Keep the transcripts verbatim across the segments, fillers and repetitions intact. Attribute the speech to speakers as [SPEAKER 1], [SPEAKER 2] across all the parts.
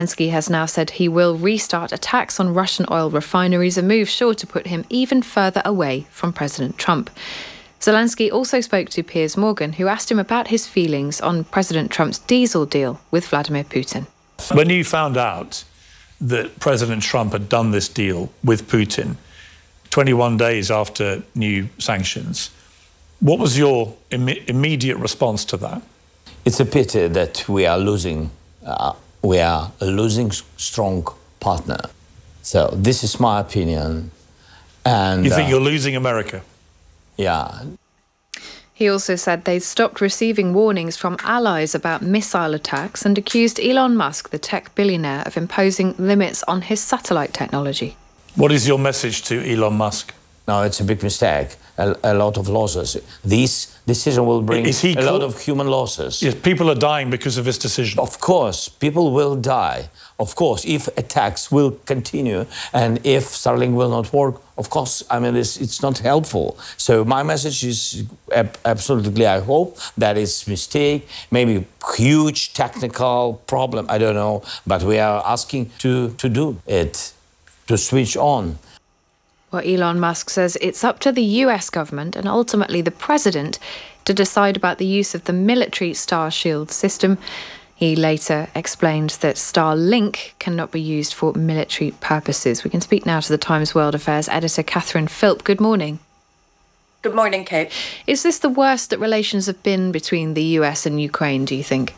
[SPEAKER 1] Zelensky has now said he will restart attacks on Russian oil refineries, a move sure to put him even further away from President Trump. Zelensky also spoke to Piers Morgan, who asked him about his feelings on President Trump's diesel deal with Vladimir Putin.
[SPEAKER 2] When you found out that President Trump had done this deal with Putin, twenty-one days after new sanctions, what was your Im- immediate response to that?
[SPEAKER 3] It's a pity that we are losing, uh, we are a losing strong partner. So this is my opinion. And
[SPEAKER 2] you think
[SPEAKER 3] uh,
[SPEAKER 2] you're losing America?
[SPEAKER 3] Yeah.
[SPEAKER 1] He also said they'd stopped receiving warnings from allies about missile attacks and accused Elon Musk, the tech billionaire, of imposing limits on his satellite technology.
[SPEAKER 2] What is your message to Elon Musk?
[SPEAKER 3] No, it's a big mistake. A, a lot of losses. This decision will bring
[SPEAKER 2] Is he
[SPEAKER 3] a
[SPEAKER 2] call-
[SPEAKER 3] lot of human losses.
[SPEAKER 2] Yes, people are dying because of this decision.
[SPEAKER 3] Of course, people will die. Of course, if attacks will continue and if Starlink will not work, of course, I mean, it's, it's not helpful. So my message is ab- absolutely, I hope that it's a mistake, maybe huge technical problem, I don't know, but we are asking to, to do it, to switch on.
[SPEAKER 1] Well, Elon Musk says it's up to the U S government and ultimately the president to decide about the use of the military Starshield system. He later explained that Starlink cannot be used for military purposes. We can speak now to the Times World Affairs editor, Catherine Philp. Good morning.
[SPEAKER 4] Good morning, Kate.
[SPEAKER 1] Is this the worst that relations have been between the U S and Ukraine, do you think?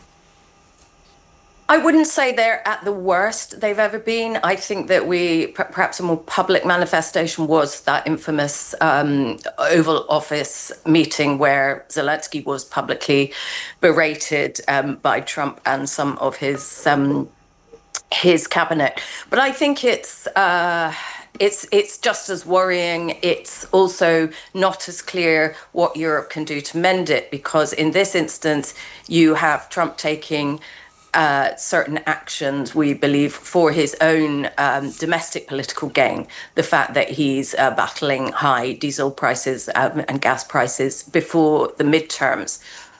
[SPEAKER 4] I wouldn't say they're at the worst they've ever been. I think that we, perhaps a more public manifestation was that infamous um, Oval Office meeting where Zelensky was publicly berated um, by Trump and some of his um, his cabinet. But I think it's uh, it's it's just as worrying. It's also not as clear what Europe can do to mend it, because in this instance, you have Trump taking Uh, certain actions, we believe, for his own um, domestic political gain. The fact that he's uh, battling high diesel prices um, and gas prices before the midterms.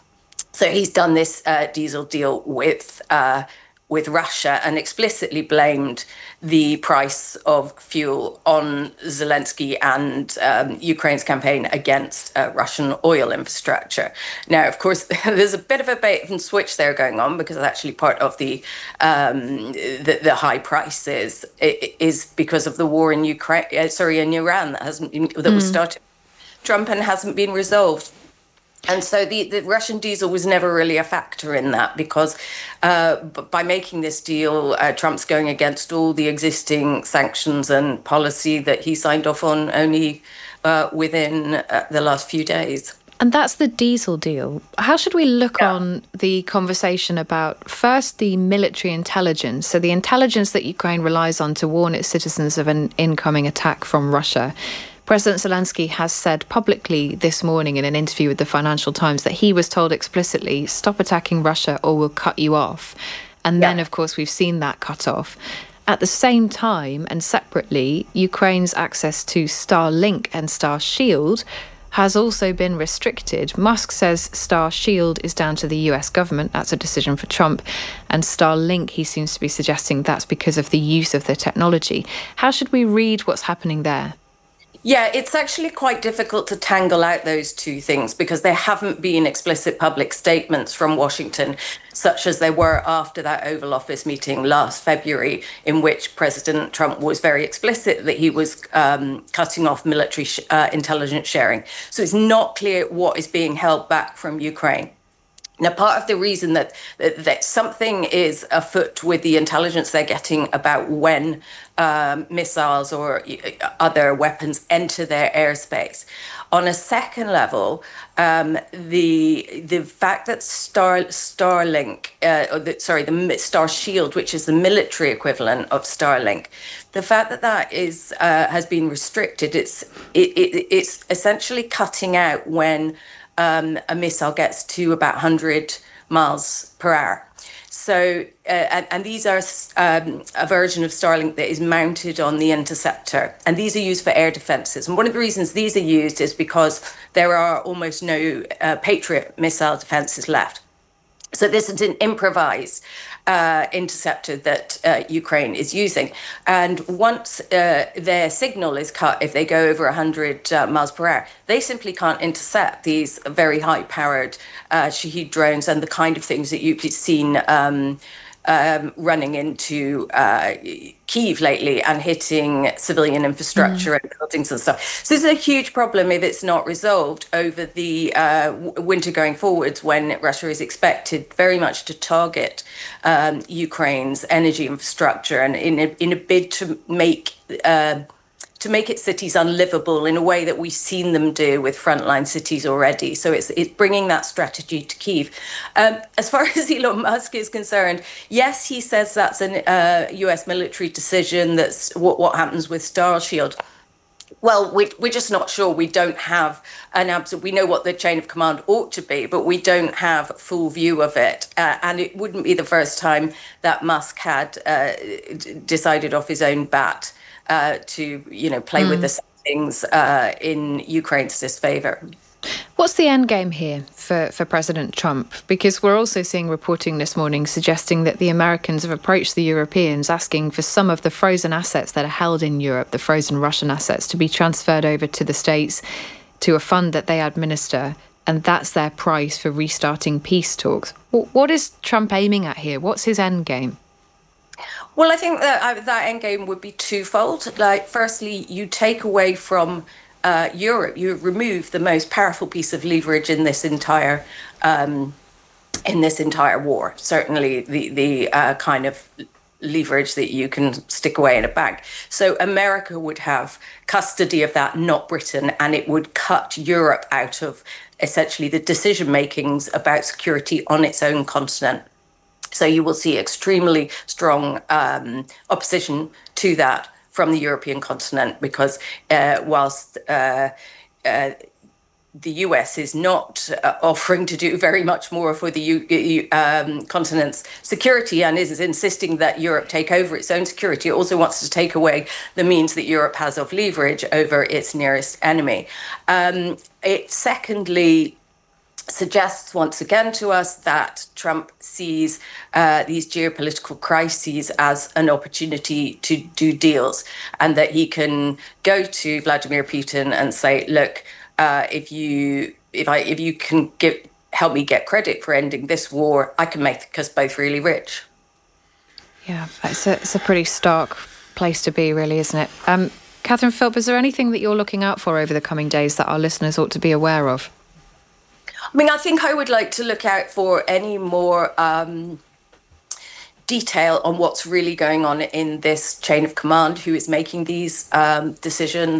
[SPEAKER 4] So he's done this uh, diesel deal with uh, with Russia and explicitly blamed the price of fuel on Zelensky and um, Ukraine's campaign against uh, Russian oil infrastructure. Now, of course, there's a bit of a bait and switch there going on, because actually part of the um, the, the high prices is because of the war in Ukraine, uh, sorry, in Iran that hasn't been, that mm. was started. Trump and hasn't been resolved. And so the, the Russian diesel was never really a factor in that, because uh, by making this deal, uh, Trump's going against all the existing sanctions and policy that he signed off on only uh, within uh, the last few days.
[SPEAKER 1] And that's the diesel deal. How should we look yeah. on the conversation about, first, the military intelligence, so the intelligence that Ukraine relies on to warn its citizens of an incoming attack from Russia? President Zelensky has said publicly this morning in an interview with the Financial Times that he was told explicitly, stop attacking Russia or we'll cut you off. And then, yeah. of course, we've seen that cut off. At the same time and separately, Ukraine's access to Starlink and Starshield has also been restricted. Musk says Starshield is down to the U S government. That's a decision for Trump. And Starlink, he seems to be suggesting that's because of the use of the technology. How should we read what's happening there?
[SPEAKER 4] Yeah, it's actually quite difficult to tangle out those two things, because there haven't been explicit public statements from Washington, such as there were after that Oval Office meeting last February, in which President Trump was very explicit that he was um, cutting off military sh- uh, intelligence sharing. So it's not clear what is being held back from Ukraine. Now, part of the reason that, that that something is afoot with the intelligence they're getting about when um, missiles or other weapons enter their airspace. On a second level, um, the the fact that Star Starlink, uh, or the, sorry, the Starshield, which is the military equivalent of Starlink, the fact that that is uh, has been restricted, it's it, it, it's essentially cutting out when Um, a missile gets to about one hundred miles per hour. So, uh, and, and these are um, a version of Starlink that is mounted on the interceptor. And these are used for air defenses. And one of the reasons these are used is because there are almost no uh, Patriot missile defenses left. So this is an improvised uh, interceptor that uh, Ukraine is using. And once uh, their signal is cut, if they go over one hundred uh, miles per hour, they simply can't intercept these very high-powered uh, Shahed drones and the kind of things that you've seen um, um, running into uh, Kyiv lately and hitting civilian infrastructure mm. and buildings and stuff. So this is a huge problem if it's not resolved over the uh, w- winter going forwards, when Russia is expected very much to target um, Ukraine's energy infrastructure, and in a, in a bid to make uh, to make its cities unlivable in a way that we've seen them do with frontline cities already. So it's it's bringing that strategy to Kyiv. Um, as far as Elon Musk is concerned, yes, he says that's a uh, U S military decision. That's what, what happens with Starshield. Well, we, we're just not sure. We don't have an absolute, we know what the chain of command ought to be, but we don't have a full view of it. Uh, and it wouldn't be the first time that Musk had uh, d- decided off his own bat uh, to, you know, play mm. with the settings uh, in Ukraine's disfavor.
[SPEAKER 1] What's the end game here for, for President Trump? Because we're also seeing reporting this morning suggesting that the Americans have approached the Europeans asking for some of the frozen assets that are held in Europe, the frozen Russian assets, to be transferred over to the States to a fund that they administer, and that's their price for restarting peace talks. What is Trump aiming at here? What's his end game?
[SPEAKER 4] Well, I think that uh, that end game would be twofold. Like, firstly, you take away from Uh, Europe, you remove the most powerful piece of leverage in this entire um, in this entire war. Certainly, the the uh, kind of leverage that you can stick away in a bank. So America would have custody of that, not Britain, and it would cut Europe out of essentially the decision makings about security on its own continent. So you will see extremely strong um, opposition to that from the European continent, because uh, whilst uh, uh, the U S is not uh, offering to do very much more for the U- U- um, continent's security and is insisting that Europe take over its own security, it also wants to take away the means that Europe has of leverage over its nearest enemy. Um, it secondly suggests once again to us that Trump sees uh, these geopolitical crises as an opportunity to do deals, and that he can go to Vladimir Putin and say, look, uh, if you if I if you can give help me get credit for ending this war, I can make us both really rich.
[SPEAKER 1] Yeah, it's a, it's a pretty stark place to be, really, isn't it? Um, Catherine Philp, is there anything that you're looking out for over the coming days that our listeners ought to be aware of?
[SPEAKER 4] I mean, I think I would like to look out for any more um, detail on what's really going on in this chain of command, who is making these um, decisions,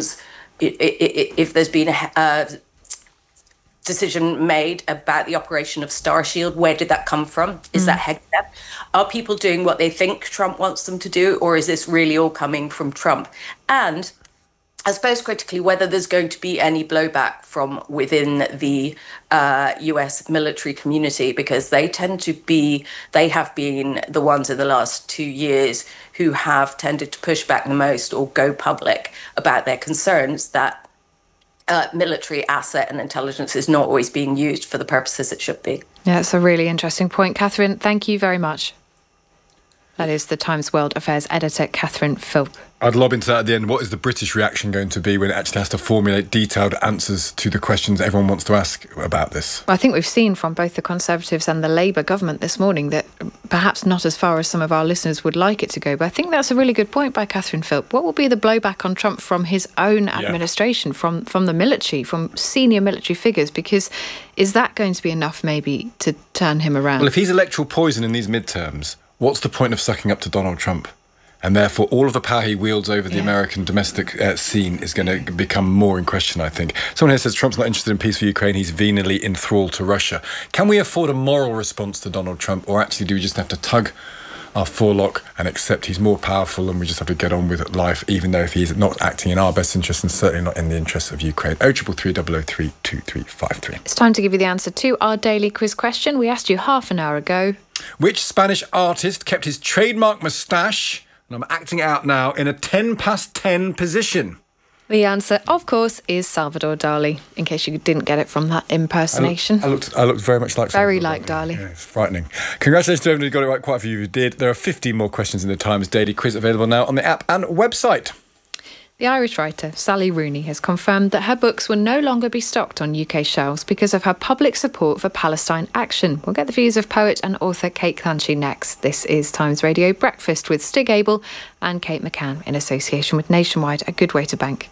[SPEAKER 4] if there's been a uh, decision made about the operation of Starshield, where did that come from? Is mm. that Hextep? Are people doing what they think Trump wants them to do, or is this really all coming from Trump? And I suppose critically, whether there's going to be any blowback from within the uh, U S military community, because they tend to be, they have been the ones in the last two years who have tended to push back the most or go public about their concerns that uh, military asset and intelligence is not always being used for the purposes it should be.
[SPEAKER 1] Yeah, it's a really interesting point. Catherine, thank you very much. That is the Times World Affairs editor, Catherine Philp.
[SPEAKER 5] I'd lob into that at the end. What is the British reaction going to be when it actually has to formulate detailed answers to the questions everyone wants to ask about this?
[SPEAKER 1] I think we've seen from both the Conservatives and the Labour government this morning that perhaps not as far as some of our listeners would like it to go. But I think that's a really good point by Catherine Philp. What will be the blowback on Trump from his own administration, yeah. from, from the military, from senior military figures? Because is that going to be enough maybe to turn him around?
[SPEAKER 5] Well, if he's electoral poison in these midterms, what's the point of sucking up to Donald Trump? And therefore, all of the power he wields over the yeah. American domestic uh, scene is going to become more in question, I think. Someone here says Trump's not interested in peace for Ukraine. He's venally enthralled to Russia. Can we afford a moral response to Donald Trump? Or actually, do we just have to tug our forelock and accept he's more powerful and we just have to get on with life, even though if he's not acting in our best interest and certainly not in the interests of Ukraine? oh triple three, double oh three, two three five three.
[SPEAKER 1] It's time to give you the answer to our daily quiz question. We asked you half an hour ago.
[SPEAKER 5] Which Spanish artist kept his trademark moustache, and I'm acting it out now, in a ten past ten position?
[SPEAKER 1] The answer, of course, is Salvador Dali, in case you didn't get it from that impersonation.
[SPEAKER 5] I, looked, I looked, I looked very much like
[SPEAKER 1] Very
[SPEAKER 5] Salvador
[SPEAKER 1] like Dali.
[SPEAKER 5] Yeah, it's frightening. Congratulations to everybody who got it right. Quite a few of you did. There are fifty more questions in the Times Daily Quiz available now on the app and website.
[SPEAKER 1] The Irish writer Sally Rooney has confirmed that her books will no longer be stocked on U K shelves because of her public support for Palestine action. We'll get the views of poet and author Kate Clancy next. This is Times Radio Breakfast with Stig Abel and Kate McCann in association with Nationwide, a good way to bank.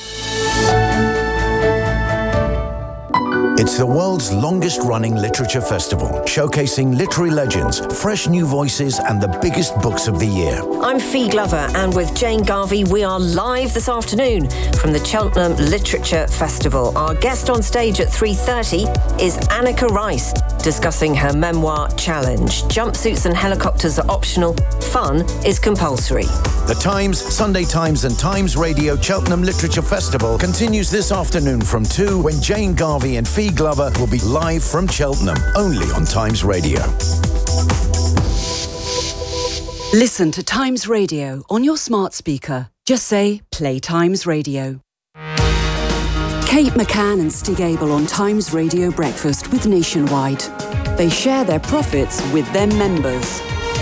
[SPEAKER 6] It's the world's longest-running literature festival, showcasing literary legends, fresh new voices, and the biggest books of the year.
[SPEAKER 7] I'm Fee Glover, and with Jane Garvey, we are live this afternoon from the Cheltenham Literature Festival. Our guest on stage at three thirty is Annika Rice, discussing her memoir Challenge. Jumpsuits and helicopters are optional. Fun is compulsory.
[SPEAKER 6] The Times, Sunday Times, and Times Radio Cheltenham Literature Festival continues this afternoon from two, when Jane Garvey and Fee Glover will be live from Cheltenham, only on Times Radio.
[SPEAKER 8] Listen to Times Radio on your smart speaker. Just say, play Times Radio. Kate McCann and Stig Abel on Times Radio Breakfast with Nationwide. They share their profits with their members.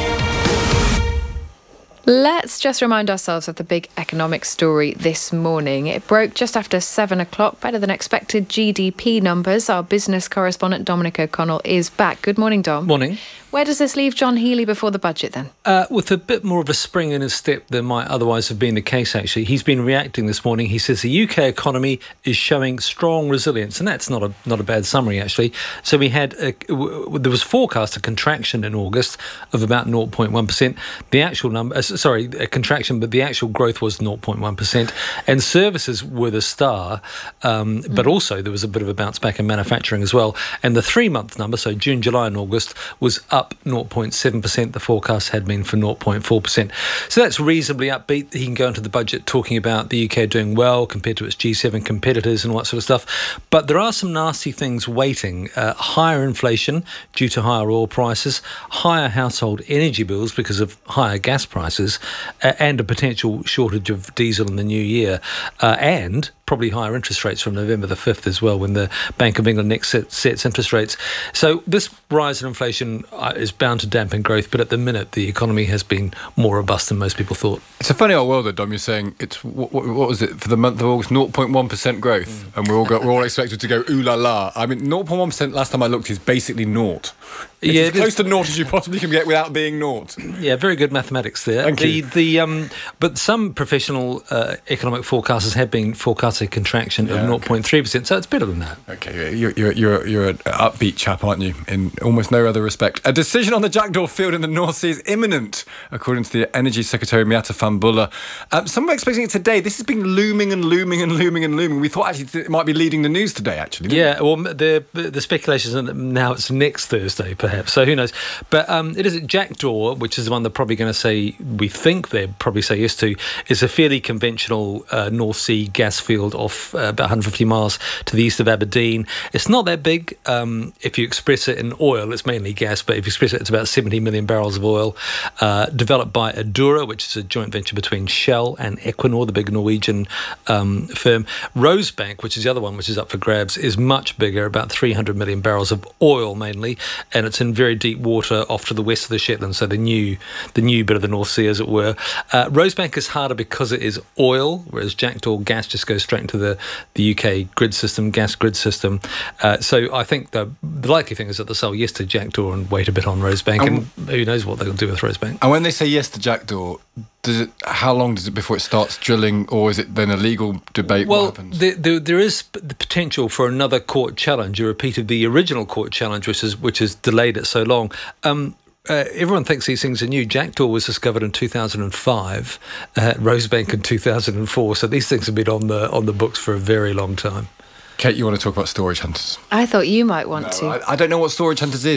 [SPEAKER 1] Let's just remind ourselves of the big economic story this morning. It broke just after seven o'clock, better than expected G D P numbers. Our business correspondent Dominic O'Connell is back. Good morning, Dom.
[SPEAKER 9] Morning.
[SPEAKER 1] Where does this leave John Healey before the budget then?
[SPEAKER 9] Uh, with a bit more of a spring in his step than might otherwise have been the case, actually. He's been reacting this morning. He says the U K economy is showing strong resilience, and that's not a not a bad summary, actually. So we had a, w- there was forecast a contraction in August of about zero point one percent. The actual number, uh, sorry, a contraction, but the actual growth was zero point one percent. And services were the star, um, mm. but also there was a bit of a bounce back in manufacturing as well. And the three-month number, so June, July and August, was up zero point seven percent. The forecast had been for zero point four percent. So that's reasonably upbeat. He can go into the budget talking about the U K doing well compared to its G seven competitors and all that sort of stuff. But there are some nasty things waiting. Uh, higher inflation due to higher oil prices, higher household energy bills because of higher gas prices, uh, and a potential shortage of diesel in the new year, uh, and probably higher interest rates from November the fifth as well, when the Bank of England next set, sets interest rates. So this rise in inflation uh, is bound to dampen growth, but at the minute the economy has been more robust than most people thought.
[SPEAKER 5] It's a funny old world, though, Dom. You're saying it's what, what, what was it for the month of August? zero point one percent growth, mm. and we're all go, we're all expected to go ooh la la. I mean, zero point one percent last time I looked is basically naught. It's yeah, as close to naught as you possibly can get without being naught.
[SPEAKER 9] Yeah, very good mathematics there.
[SPEAKER 5] Thank
[SPEAKER 9] the,
[SPEAKER 5] you.
[SPEAKER 9] The um, but some professional uh, economic forecasters have been forecasting a contraction
[SPEAKER 5] yeah,
[SPEAKER 9] of zero point three percent, so it's better than that.
[SPEAKER 5] Okay, you're you're you're you're an upbeat chap, aren't you? In almost no other respect. A decision on the Jackdaw field in the North Sea is imminent, according to the Energy Secretary Miatta Fahnbulleh. Um, some are expecting it today. This has been looming and looming and looming and looming. We thought actually it might be leading the news today. Actually,
[SPEAKER 9] yeah. We? Well, the the speculation is that now it's next Thursday, perhaps. So who knows? But um, it is at Jackdaw, which is the one they're probably going to say, we think they'll probably say yes to, is a fairly conventional uh, North Sea gas field off uh, about one hundred fifty miles to the east of Aberdeen. It's not that big. Um, if you express it in oil, it's mainly gas, but if you express it, it's about seventy million barrels of oil, uh, developed by Adura, which is a joint venture between Shell and Equinor, the big Norwegian um, firm. Rosebank, which is the other one, which is up for grabs, is much bigger, about three hundred million barrels of oil mainly, and it's in very deep water off to the west of the Shetland, so the new the new bit of the North Sea, as it were. Uh, Rosebank is harder because it is oil, whereas Jackdaw gas just goes straight into the, the U K grid system, gas grid system. Uh, so I think the, the likely thing is that they'll say yes to Jackdaw and wait a bit on Rosebank, and, and who knows what they'll do with Rosebank.
[SPEAKER 5] And when they say yes to Jackdaw, does it? How long does it before it starts drilling, or is it then a legal debate?
[SPEAKER 9] Well,
[SPEAKER 5] what happens?
[SPEAKER 9] The, the, there is the potential for another court challenge, a repeat of the original court challenge, which is which has delayed it so long. Um, uh, everyone thinks these things are new. Jackdaw was discovered in two thousand five, uh, Rosebank in two thousand four. So these things have been on the on the books for a very long time.
[SPEAKER 5] Kate, you want to talk about storage hunters?
[SPEAKER 1] I thought you might want
[SPEAKER 5] no,
[SPEAKER 1] to.
[SPEAKER 5] I, I don't know what storage hunters is.
[SPEAKER 1] We've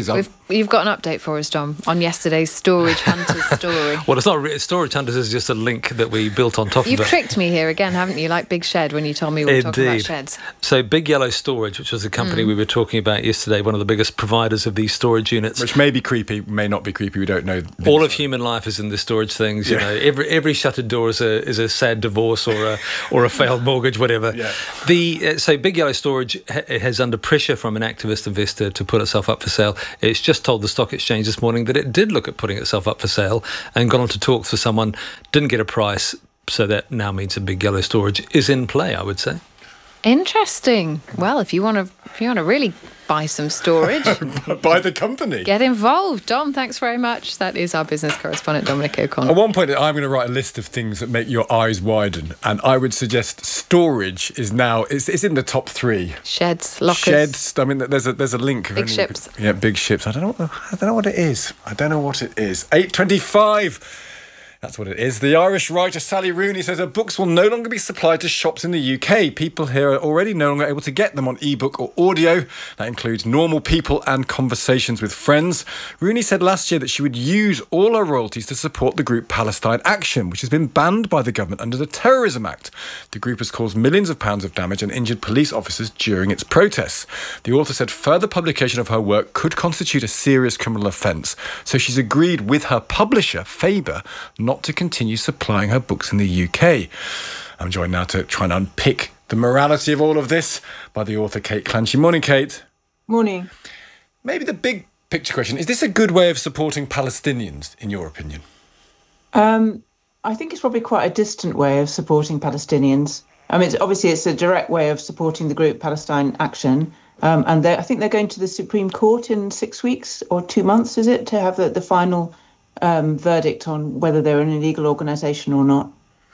[SPEAKER 1] you've got an update for us, Dom, on yesterday's Storage Hunters story.
[SPEAKER 9] Well, it's not re- Storage Hunters is just a link that we built on top
[SPEAKER 1] You've
[SPEAKER 9] of it.
[SPEAKER 1] You've tricked me here again, haven't you? Like Big Shed when you told me we were
[SPEAKER 9] Indeed.
[SPEAKER 1] talking about sheds.
[SPEAKER 9] So Big Yellow Storage, which was the company mm. we were talking about yesterday, one of the biggest providers of these storage units.
[SPEAKER 5] Which may be creepy, may not be creepy, we don't know.
[SPEAKER 9] All of human life is in the storage things, you yeah. know. Every every shuttered door is a is a sad divorce or a or a failed mortgage, whatever.
[SPEAKER 5] Yeah.
[SPEAKER 9] The uh, so Big Yellow Storage ha- has under pressure from an activist investor to put itself up for sale. It's just told the stock exchange this morning that it did look at putting itself up for sale and got on to talk for someone, didn't get a price, so that now means that Big Yellow Storage is in play, I would say.
[SPEAKER 1] Interesting. Well, if you want to if you want to really buy some storage,
[SPEAKER 5] buy the company.
[SPEAKER 1] Get involved. Dom, thanks very much. That is our business correspondent, Dominic O'Connor.
[SPEAKER 5] At one point, I'm going to write a list of things that make your eyes widen, and I would suggest storage is now, it's, it's in the top three.
[SPEAKER 1] Sheds, lockers.
[SPEAKER 5] Sheds. I mean, there's a there's a link.
[SPEAKER 1] Big ships.
[SPEAKER 5] Could, yeah, big ships. I don't know what the, I don't know what it is. I don't know what it is. eight twenty-five. That's what it is. The Irish writer Sally Rooney says her books will no longer be supplied to shops in the U K. People here are already no longer able to get them on ebook or audio. That includes Normal People and Conversations with Friends. Rooney said last year that she would use all her royalties to support the group Palestine Action, which has been banned by the government under the Terrorism Act. The group has caused millions of pounds of damage and injured police officers during its protests. The author said further publication of her work could constitute a serious criminal offence, so she's agreed with her publisher, Faber, not to continue supplying her books in the U K. I'm joined now to try and unpick the morality of all of this by the author Kate Clanchy. Morning, Kate.
[SPEAKER 10] Morning.
[SPEAKER 5] Maybe the big picture question, is this a good way of supporting Palestinians, in your opinion?
[SPEAKER 10] Um, I think it's probably quite a distant way of supporting Palestinians. I mean, it's, obviously it's a direct way of supporting the group Palestine Action. Um, and I think they're going to the Supreme Court in six weeks or two months, is it, to have the, the final Um, verdict on whether they're an illegal organisation or not.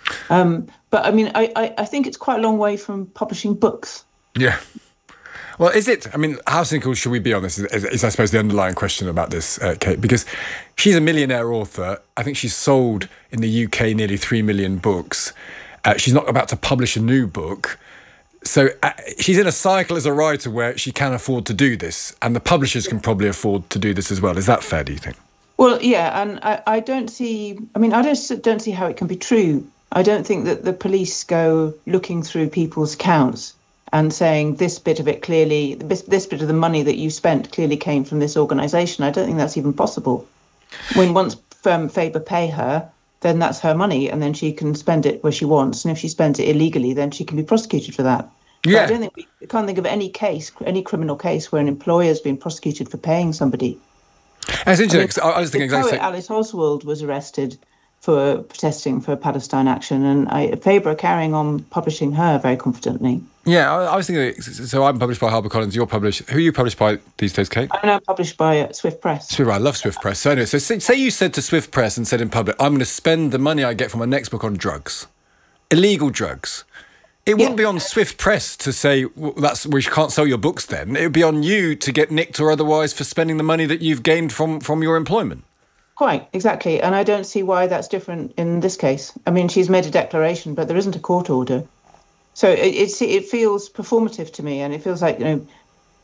[SPEAKER 10] Um, but I mean, I, I, I think it's quite a long way from publishing books.
[SPEAKER 5] Yeah. Well, is it? I mean, how cynical should we be on this? Is, is, is I suppose the underlying question about this, uh, Kate, because she's a millionaire author. I think she's sold in the U K nearly three million books. Uh, she's not about to publish a new book. So uh, she's in a cycle as a writer where she can afford to do this, and the publishers can probably afford to do this as well. Is that fair, do you think?
[SPEAKER 10] Well, yeah, and I, I don't see, I mean, I don't, don't see how it can be true. I don't think that the police go looking through people's accounts and saying this bit of it clearly, this, this bit of the money that you spent clearly came from this organisation. I don't think that's even possible. When once um, Faber pay her, then that's her money, and then she can spend it where she wants. And if she spends it illegally, then she can be prosecuted for that. Yeah. But I don't think we I can't think of any case, any criminal case where an employer's been prosecuted for paying somebody.
[SPEAKER 5] That's interesting. I, mean, I was thinking
[SPEAKER 10] the
[SPEAKER 5] exactly.
[SPEAKER 10] Poet Alice Oswald was arrested for protesting for Palestine Action, and I, Faber are carrying on publishing her very confidently.
[SPEAKER 5] Yeah, I, I was thinking. So I'm published by HarperCollins. You're published. Who are you published by these days, Kate?
[SPEAKER 10] I'm now published by uh, Swift Press.
[SPEAKER 5] Swift, I love Swift Press. So anyway, so say, say you said to Swift Press and said in public, "I'm going to spend the money I get from my next book on drugs, illegal drugs." It wouldn't yeah. be on Swift Press to say, well, that's we can't sell your books then. It would be on you to get nicked or otherwise for spending the money that you've gained from, from your employment.
[SPEAKER 10] Quite, exactly. And I don't see why that's different in this case. I mean, she's made a declaration, but there isn't a court order. So it, it's, it feels performative to me, and it feels like, you know,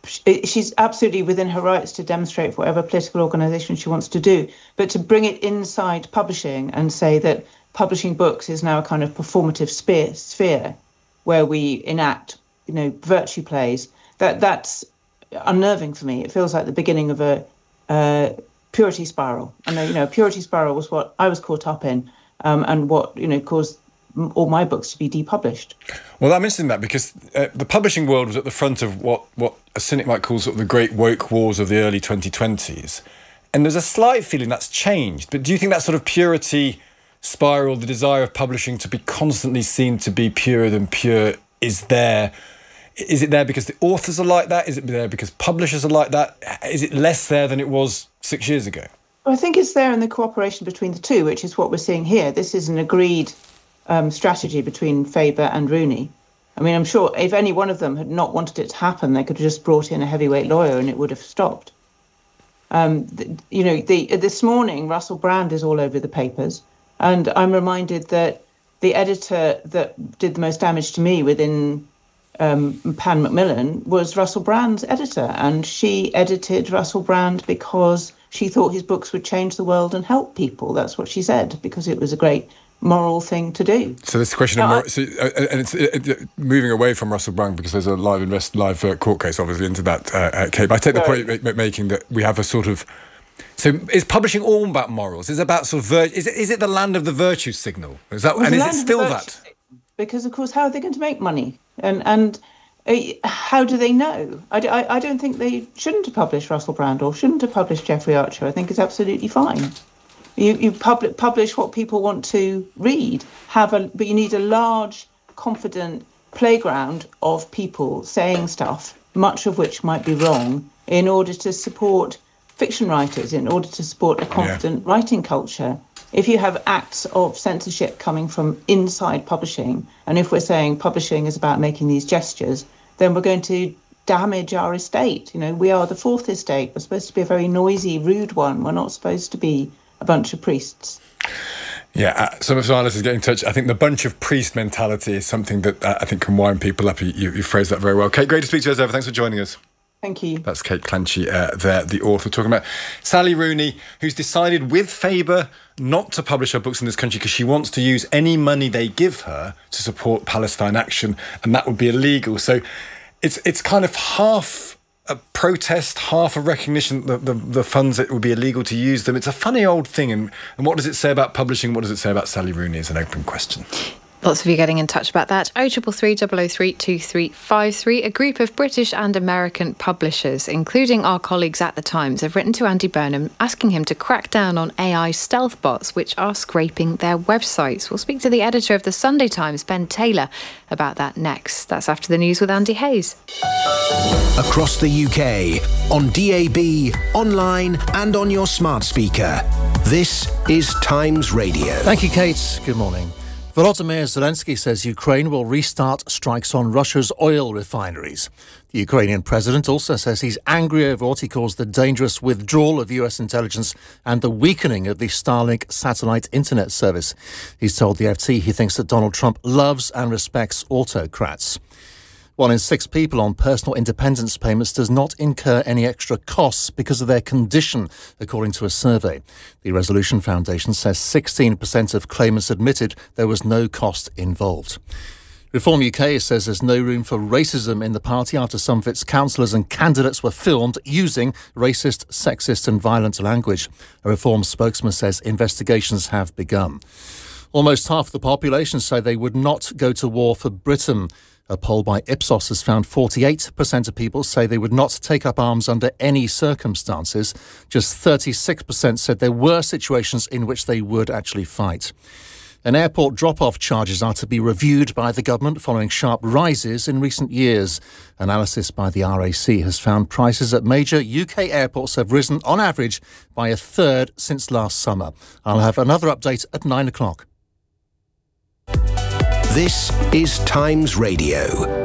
[SPEAKER 10] she's absolutely within her rights to demonstrate for whatever political organisation she wants to do. But to bring it inside publishing and say that publishing books is now a kind of performative sphere, sphere where we enact, you know, virtue plays, that that's unnerving for me. It feels like the beginning of a uh, purity spiral. And, you know, a purity spiral was what I was caught up in, um, and what, you know, caused all my books to be depublished.
[SPEAKER 5] Well, I'm interested in that because uh, the publishing world was at the front of what, what a cynic might call sort of the great woke wars of the early twenty twenties. And there's a slight feeling that's changed. But do you think that sort of purity spiral, the desire of publishing to be constantly seen to be purer than pure, is there? Is it there because the authors are like that? Is it there because publishers are like that? Is it less there than it was six years ago?
[SPEAKER 10] Well, I think it's there in the cooperation between the two, which is what we're seeing here. This is an agreed um, strategy between Faber and Rooney. I mean, I'm sure if any one of them had not wanted it to happen, they could have just brought in a heavyweight lawyer and it would have stopped. Um, the, you know, the, this morning, Russell Brand is all over the papers. And I'm reminded that the editor that did the most damage to me within um, Pan Macmillan, was Russell Brand's editor, and she edited Russell Brand because she thought his books would change the world and help people. That's what she said, because it was a great moral thing to do.
[SPEAKER 5] So this question of moral, so, uh, and it's it, it, moving away from Russell Brand, because there's a live invest live uh, court case obviously into that, uh, uh, Kate. But I take the point you're making that we have a sort of, so is publishing all about morals? Is it about sort of vir- is it is it the land of the virtue signal? Is that, and is it still that?
[SPEAKER 10] Because of course, how are they going to make money? And and uh, how do they know? I, I, I don't think they shouldn't have published Russell Brand or shouldn't have published Jeffrey Archer. I think it's absolutely fine. You you public, publish what people want to read. Have a but you need a large, confident playground of people saying stuff, much of which might be wrong, in order to support fiction writers, in order to support a confident yeah. writing culture. If you have acts of censorship coming from inside publishing, and if we're saying publishing is about making these gestures, then we're going to damage our estate. You know, we are the fourth estate. We're supposed to be a very noisy, rude one. We're not supposed to be a bunch of priests.
[SPEAKER 5] Yeah, uh, some of our listeners get in touch. I think the bunch of priest mentality is something that uh, I think can wind people up. You, you, you phrased that very well. Kate, great to speak to you as ever. Thanks for joining us.
[SPEAKER 10] Thank you.
[SPEAKER 5] That's Kate Clanchy uh, there, the author, talking about Sally Rooney, who's decided with Faber not to publish her books in this country because she wants to use any money they give her to support Palestine action, and that would be illegal. So it's it's kind of half a protest, half a recognition that the, the funds, it would be illegal to use them. It's a funny old thing. And, and what does it say about publishing? What does it say about Sally Rooney is an open question.
[SPEAKER 1] Lots of you getting in touch about that. oh triple three, double oh three, two three five three. A group of British and American publishers, including our colleagues at The Times, have written to Andy Burnham asking him to crack down on A I stealth bots which are scraping their websites. We'll speak to the editor of The Sunday Times, Ben Taylor, about that next. That's after the news with Andy Hayes.
[SPEAKER 6] Across the U K, on D A B, online and on your smart speaker. This is Times Radio.
[SPEAKER 11] Thank you, Kate. Good morning. Volodymyr Zelensky says Ukraine will restart strikes on Russia's oil refineries. The Ukrainian president also says he's angry over what he calls the dangerous withdrawal of U S intelligence and the weakening of the Starlink satellite internet service. He's told the F T he thinks that Donald Trump loves and respects autocrats. One in six people on personal independence payments does not incur any extra costs because of their condition, according to a survey. The Resolution Foundation says sixteen percent of claimants admitted there was no cost involved. Reform U K says there's no room for racism in the party after some of its councillors and candidates were filmed using racist, sexist and violent language. A Reform spokesman says investigations have begun. Almost half the population say they would not go to war for Britain. A poll by Ipsos has found forty-eight percent of people say they would not take up arms under any circumstances. Just thirty-six percent said there were situations in which they would actually fight. And airport drop-off charges are to be reviewed by the government following sharp rises in recent years. Analysis by the R A C has found prices at major U K airports have risen on average by a third since last summer. I'll have another update at nine o'clock.
[SPEAKER 6] This is Times Radio.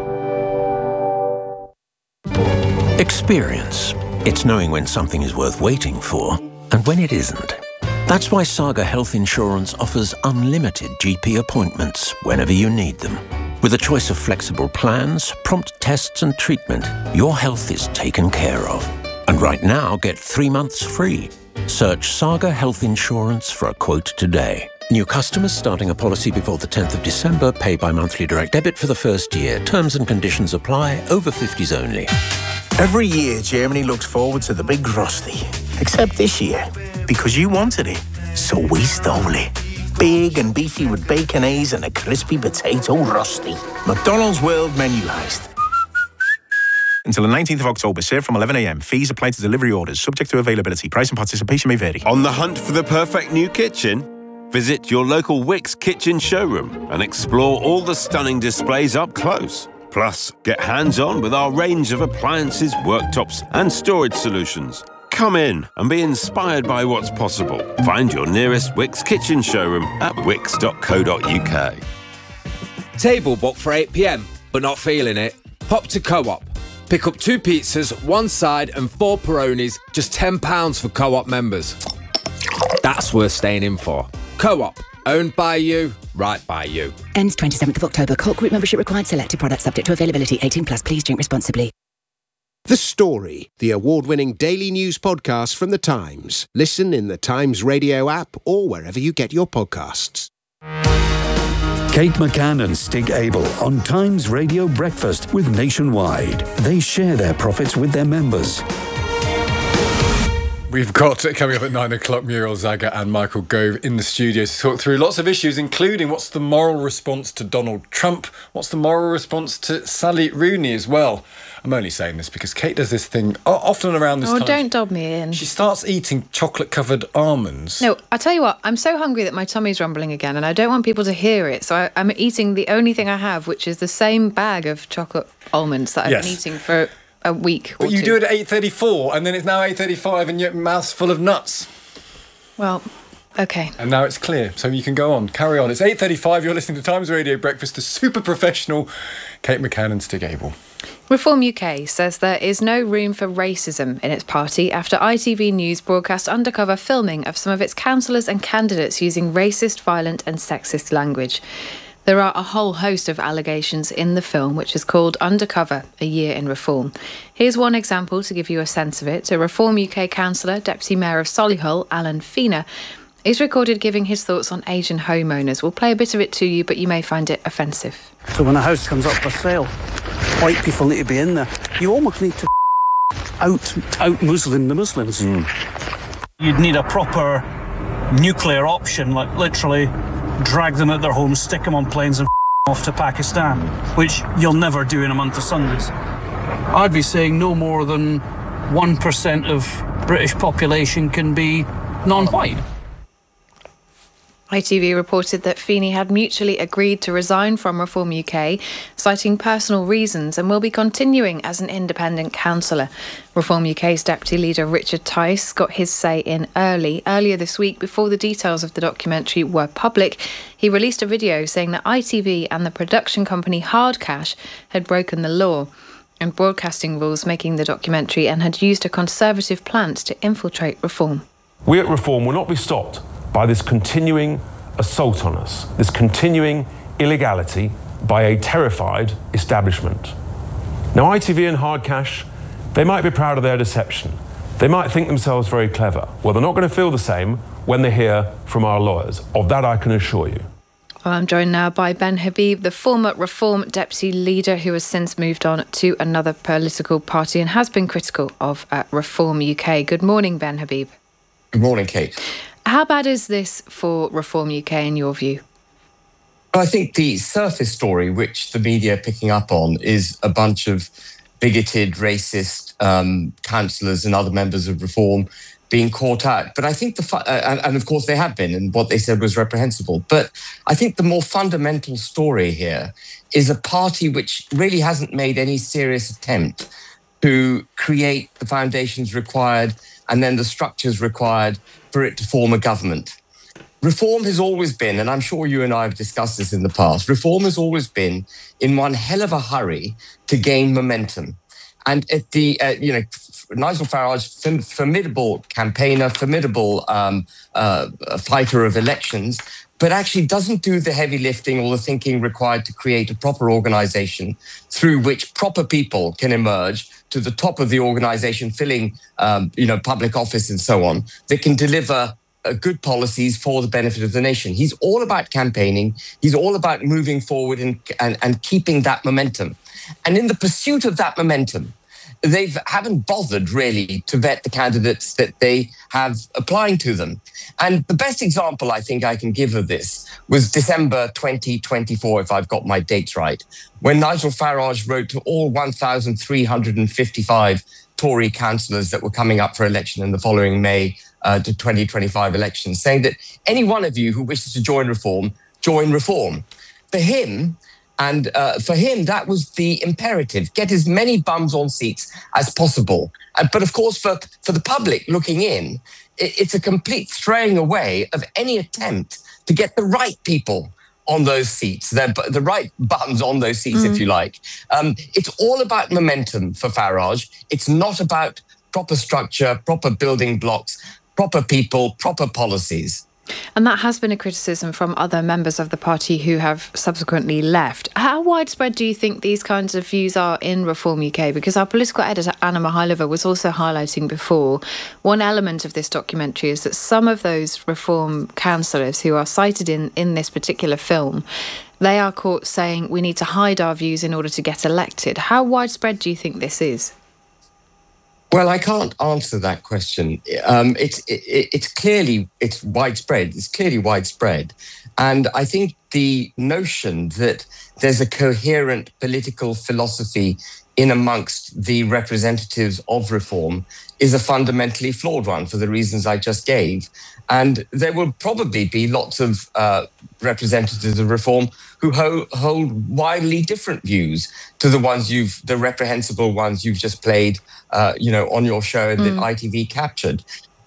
[SPEAKER 12] Experience. It's knowing when something is worth waiting for and when it isn't. That's why Saga Health Insurance offers unlimited G P appointments whenever you need them. With a choice of flexible plans, prompt tests and treatment, your health is taken care of. And right now, get three months free. Search Saga Health Insurance for a quote today. New customers starting a policy before the tenth of December pay by monthly direct debit for the first year. Terms and conditions apply. Over fifties only.
[SPEAKER 13] Every year, Germany looks forward to the big Rusty. Except this year, because you wanted it, so we stole it. Big and beefy with bacon A's and a crispy potato Rusty. McDonald's World Menu Heist.
[SPEAKER 14] Until the nineteenth of October, served from eleven a m. Fees apply to delivery orders, subject to availability. Price and participation may vary.
[SPEAKER 15] On the hunt for the perfect new kitchen? Visit your local Wickes Kitchen showroom and explore all the stunning displays up close. Plus, get hands-on with our range of appliances, worktops and storage solutions. Come in and be inspired by what's possible. Find your nearest Wickes Kitchen showroom at wickes dot co dot u k.
[SPEAKER 16] Table booked for eight p m, but not feeling it? Pop to Co-op. Pick up two pizzas, one side and four Peronis, just ten pounds for Co-op members. That's worth staying in for. Co-op, Owned by you, right by you.
[SPEAKER 17] Ends twenty-seventh of October. Cork Group membership required. Selected products subject to availability. eighteen plus. Please drink responsibly.
[SPEAKER 18] The Story, the award-winning daily news podcast from The Times. Listen in the Times Radio app or wherever you get your podcasts.
[SPEAKER 19] Kate McCann and Stig Abel on Times Radio Breakfast with Nationwide. They share their profits with their members.
[SPEAKER 5] We've got, coming up at nine o'clock, Muriel Zaga and Michael Gove in the studio to talk through lots of issues, including what's the moral response to Donald Trump, what's the moral response to Sally Rooney as well. I'm only saying this because Kate does this thing often around this
[SPEAKER 1] oh,
[SPEAKER 5] time.
[SPEAKER 1] Oh, don't dob me in.
[SPEAKER 5] She starts eating chocolate-covered almonds.
[SPEAKER 1] No, I'll tell you what, I'm so hungry that my tummy's rumbling again and I don't want people to hear it, so I, I'm eating the only thing I have, which is the same bag of chocolate almonds that I've
[SPEAKER 5] yes.
[SPEAKER 1] been eating for a week or
[SPEAKER 5] But you
[SPEAKER 1] two.
[SPEAKER 5] do it at eight thirty-four and then it's now eight thirty-five and your mouth's full of nuts.
[SPEAKER 1] Well, OK.
[SPEAKER 5] And now it's clear, so you can go on, carry on. It's eight thirty-five, you're listening to Times Radio Breakfast, the super professional Kate McCann and Stig Abel.
[SPEAKER 1] Reform U K says there is no room for racism in its party after I T V News broadcast undercover filming of some of its councillors and candidates using racist, violent and sexist language. There are a whole host of allegations in the film, which is called Undercover, A Year in Reform. Here's one example to give you a sense of it. A Reform U K councillor, Deputy Mayor of Solihull, Alan Feener, is recorded giving his thoughts on Asian homeowners. We'll play a bit of it to you, but you may find it offensive.
[SPEAKER 20] So when a house comes up for sale, white people need to be in there. You almost need to out, out Muslim the Muslims. Mm. You'd need a proper nuclear option, like literally drag them out their homes, stick them on planes and off to Pakistan, which you'll never do in a month of Sundays. I'd be saying no more than one percent of British population can be non-white.
[SPEAKER 1] I T V reported that Feeney had mutually agreed to resign from Reform U K, citing personal reasons, and will be continuing as an independent councillor. Reform U K's deputy leader Richard Tice got his say in early. Earlier this week, before the details of the documentary were public, he released a video saying that I T V and the production company Hard Cash had broken the law and broadcasting rules making the documentary and had used a Conservative plant to infiltrate Reform.
[SPEAKER 21] We at Reform will not be stopped by this continuing assault on us, this continuing illegality by a terrified establishment. Now, I T V and Hard Cash, they might be proud of their deception. They might think themselves very clever. Well, they're not going to feel the same when they hear from our lawyers. Of that, I can assure you.
[SPEAKER 1] Well, I'm joined now by Ben Habib, the former Reform deputy leader who has since moved on to another political party and has been critical of uh, Reform U K. Good morning, Ben Habib.
[SPEAKER 22] Good morning, Kate.
[SPEAKER 1] How bad is this for Reform U K in your view?
[SPEAKER 22] Well, I think the surface story, which the media are picking up on, is a bunch of bigoted, racist um, councillors and other members of Reform being caught out. But I think the, fu- uh, and, and of course they have been, and what they said was reprehensible. But I think the more fundamental story here is a party which really hasn't made any serious attempt to create the foundations required and then the structures required for it to form a government. Reform has always been, and I'm sure you and I have discussed this in the past, Reform has always been in one hell of a hurry to gain momentum. And at the, uh, you know, Nigel Farage, formidable campaigner, formidable um, uh, fighter of elections, but actually doesn't do the heavy lifting or the thinking required to create a proper organisation through which proper people can emerge to the top of the organisation, filling, um, you know, public office and so on, that can deliver uh, good policies for the benefit of the nation. He's all about campaigning. He's all about moving forward and, and, and keeping that momentum. And in the pursuit of that momentum, they haven't bothered really to vet the candidates that they have applying to them. And the best example I think I can give of this was December twenty twenty-four, if I've got my dates right, when Nigel Farage wrote to all one thousand three hundred fifty-five Tory councillors that were coming up for election in the following May uh, to twenty twenty-five elections, saying that any one of you who wishes to join Reform, join Reform. For him, And uh, for him, that was the imperative, get as many bums on seats as possible. Uh, but of course, for, for the public looking in, it, it's a complete throwing away of any attempt to get the right people on those seats, the, the right bums on those seats, mm. if you like. Um, it's all about momentum for Farage. It's not about proper structure, proper building blocks, proper people, proper policies.
[SPEAKER 1] And that has been a criticism from other members of the party who have subsequently left. How widespread do you think these kinds of views are in Reform U K? Because our political editor, Anna Mihailova, was also highlighting before, one element of this documentary is that some of those Reform councillors who are cited in, in this particular film, they are caught saying we need to hide our views in order to get elected. How widespread do you think this is?
[SPEAKER 22] Well, I can't answer that question. Um, it's it, it's clearly it's widespread. It's clearly widespread, and I think the notion that there's a coherent political philosophy in amongst the representatives of Reform is a fundamentally flawed one for the reasons I just gave. And there will probably be lots of uh, representatives of Reform who ho- hold widely different views to the ones you've, the reprehensible ones you've just played, uh, you know, on your show that
[SPEAKER 2] Mm.
[SPEAKER 22] I T V captured.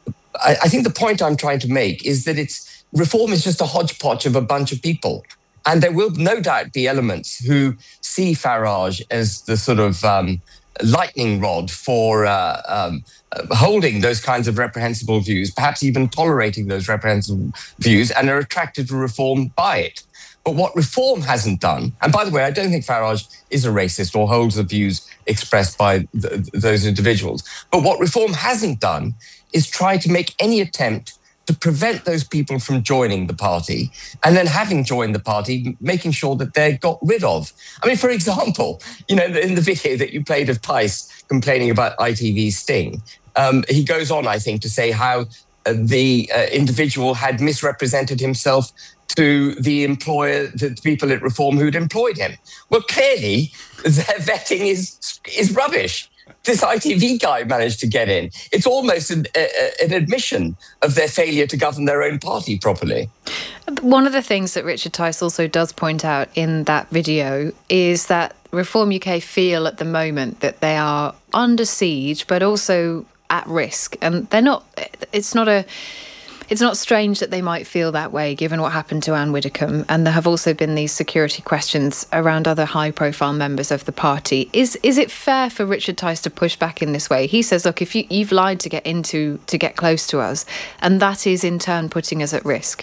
[SPEAKER 22] I, I think the point I'm trying to make is that it's Reform is just a hodgepodge of a bunch of people. And there will no doubt be elements who see Farage as the sort of um, lightning rod for uh, um, uh, holding those kinds of reprehensible views, perhaps even tolerating those reprehensible views, and are attracted to Reform by it. But what Reform hasn't done, and by the way, I don't think Farage is a racist or holds the views expressed by th- those individuals, but what Reform hasn't done is try to make any attempt to prevent those people from joining the party, and then having joined the party, making sure that they're got rid of. I mean, for example, you know, in the video that you played of Tice complaining about I T V's sting, um, he goes on, I think, to say how uh, the uh, individual had misrepresented himself to the employer, the people at Reform who'd employed him. Well, clearly, their vetting is is rubbish. This I T V guy managed to get in. It's almost an, a, an admission of their failure to govern their own party properly.
[SPEAKER 1] One of the things that Richard Tice also does point out in that video is that Reform U K feel at the moment that they are under siege, but also at risk. And they're not, it's not a... It's not strange that they might feel that way, given what happened to Anne Widdecombe. And there have also been these security questions around other high-profile members of the party. Is is it fair for Richard Tice to push back in this way? He says, look, if you, you've lied to get into, to get close to us, and that is in turn putting us at risk.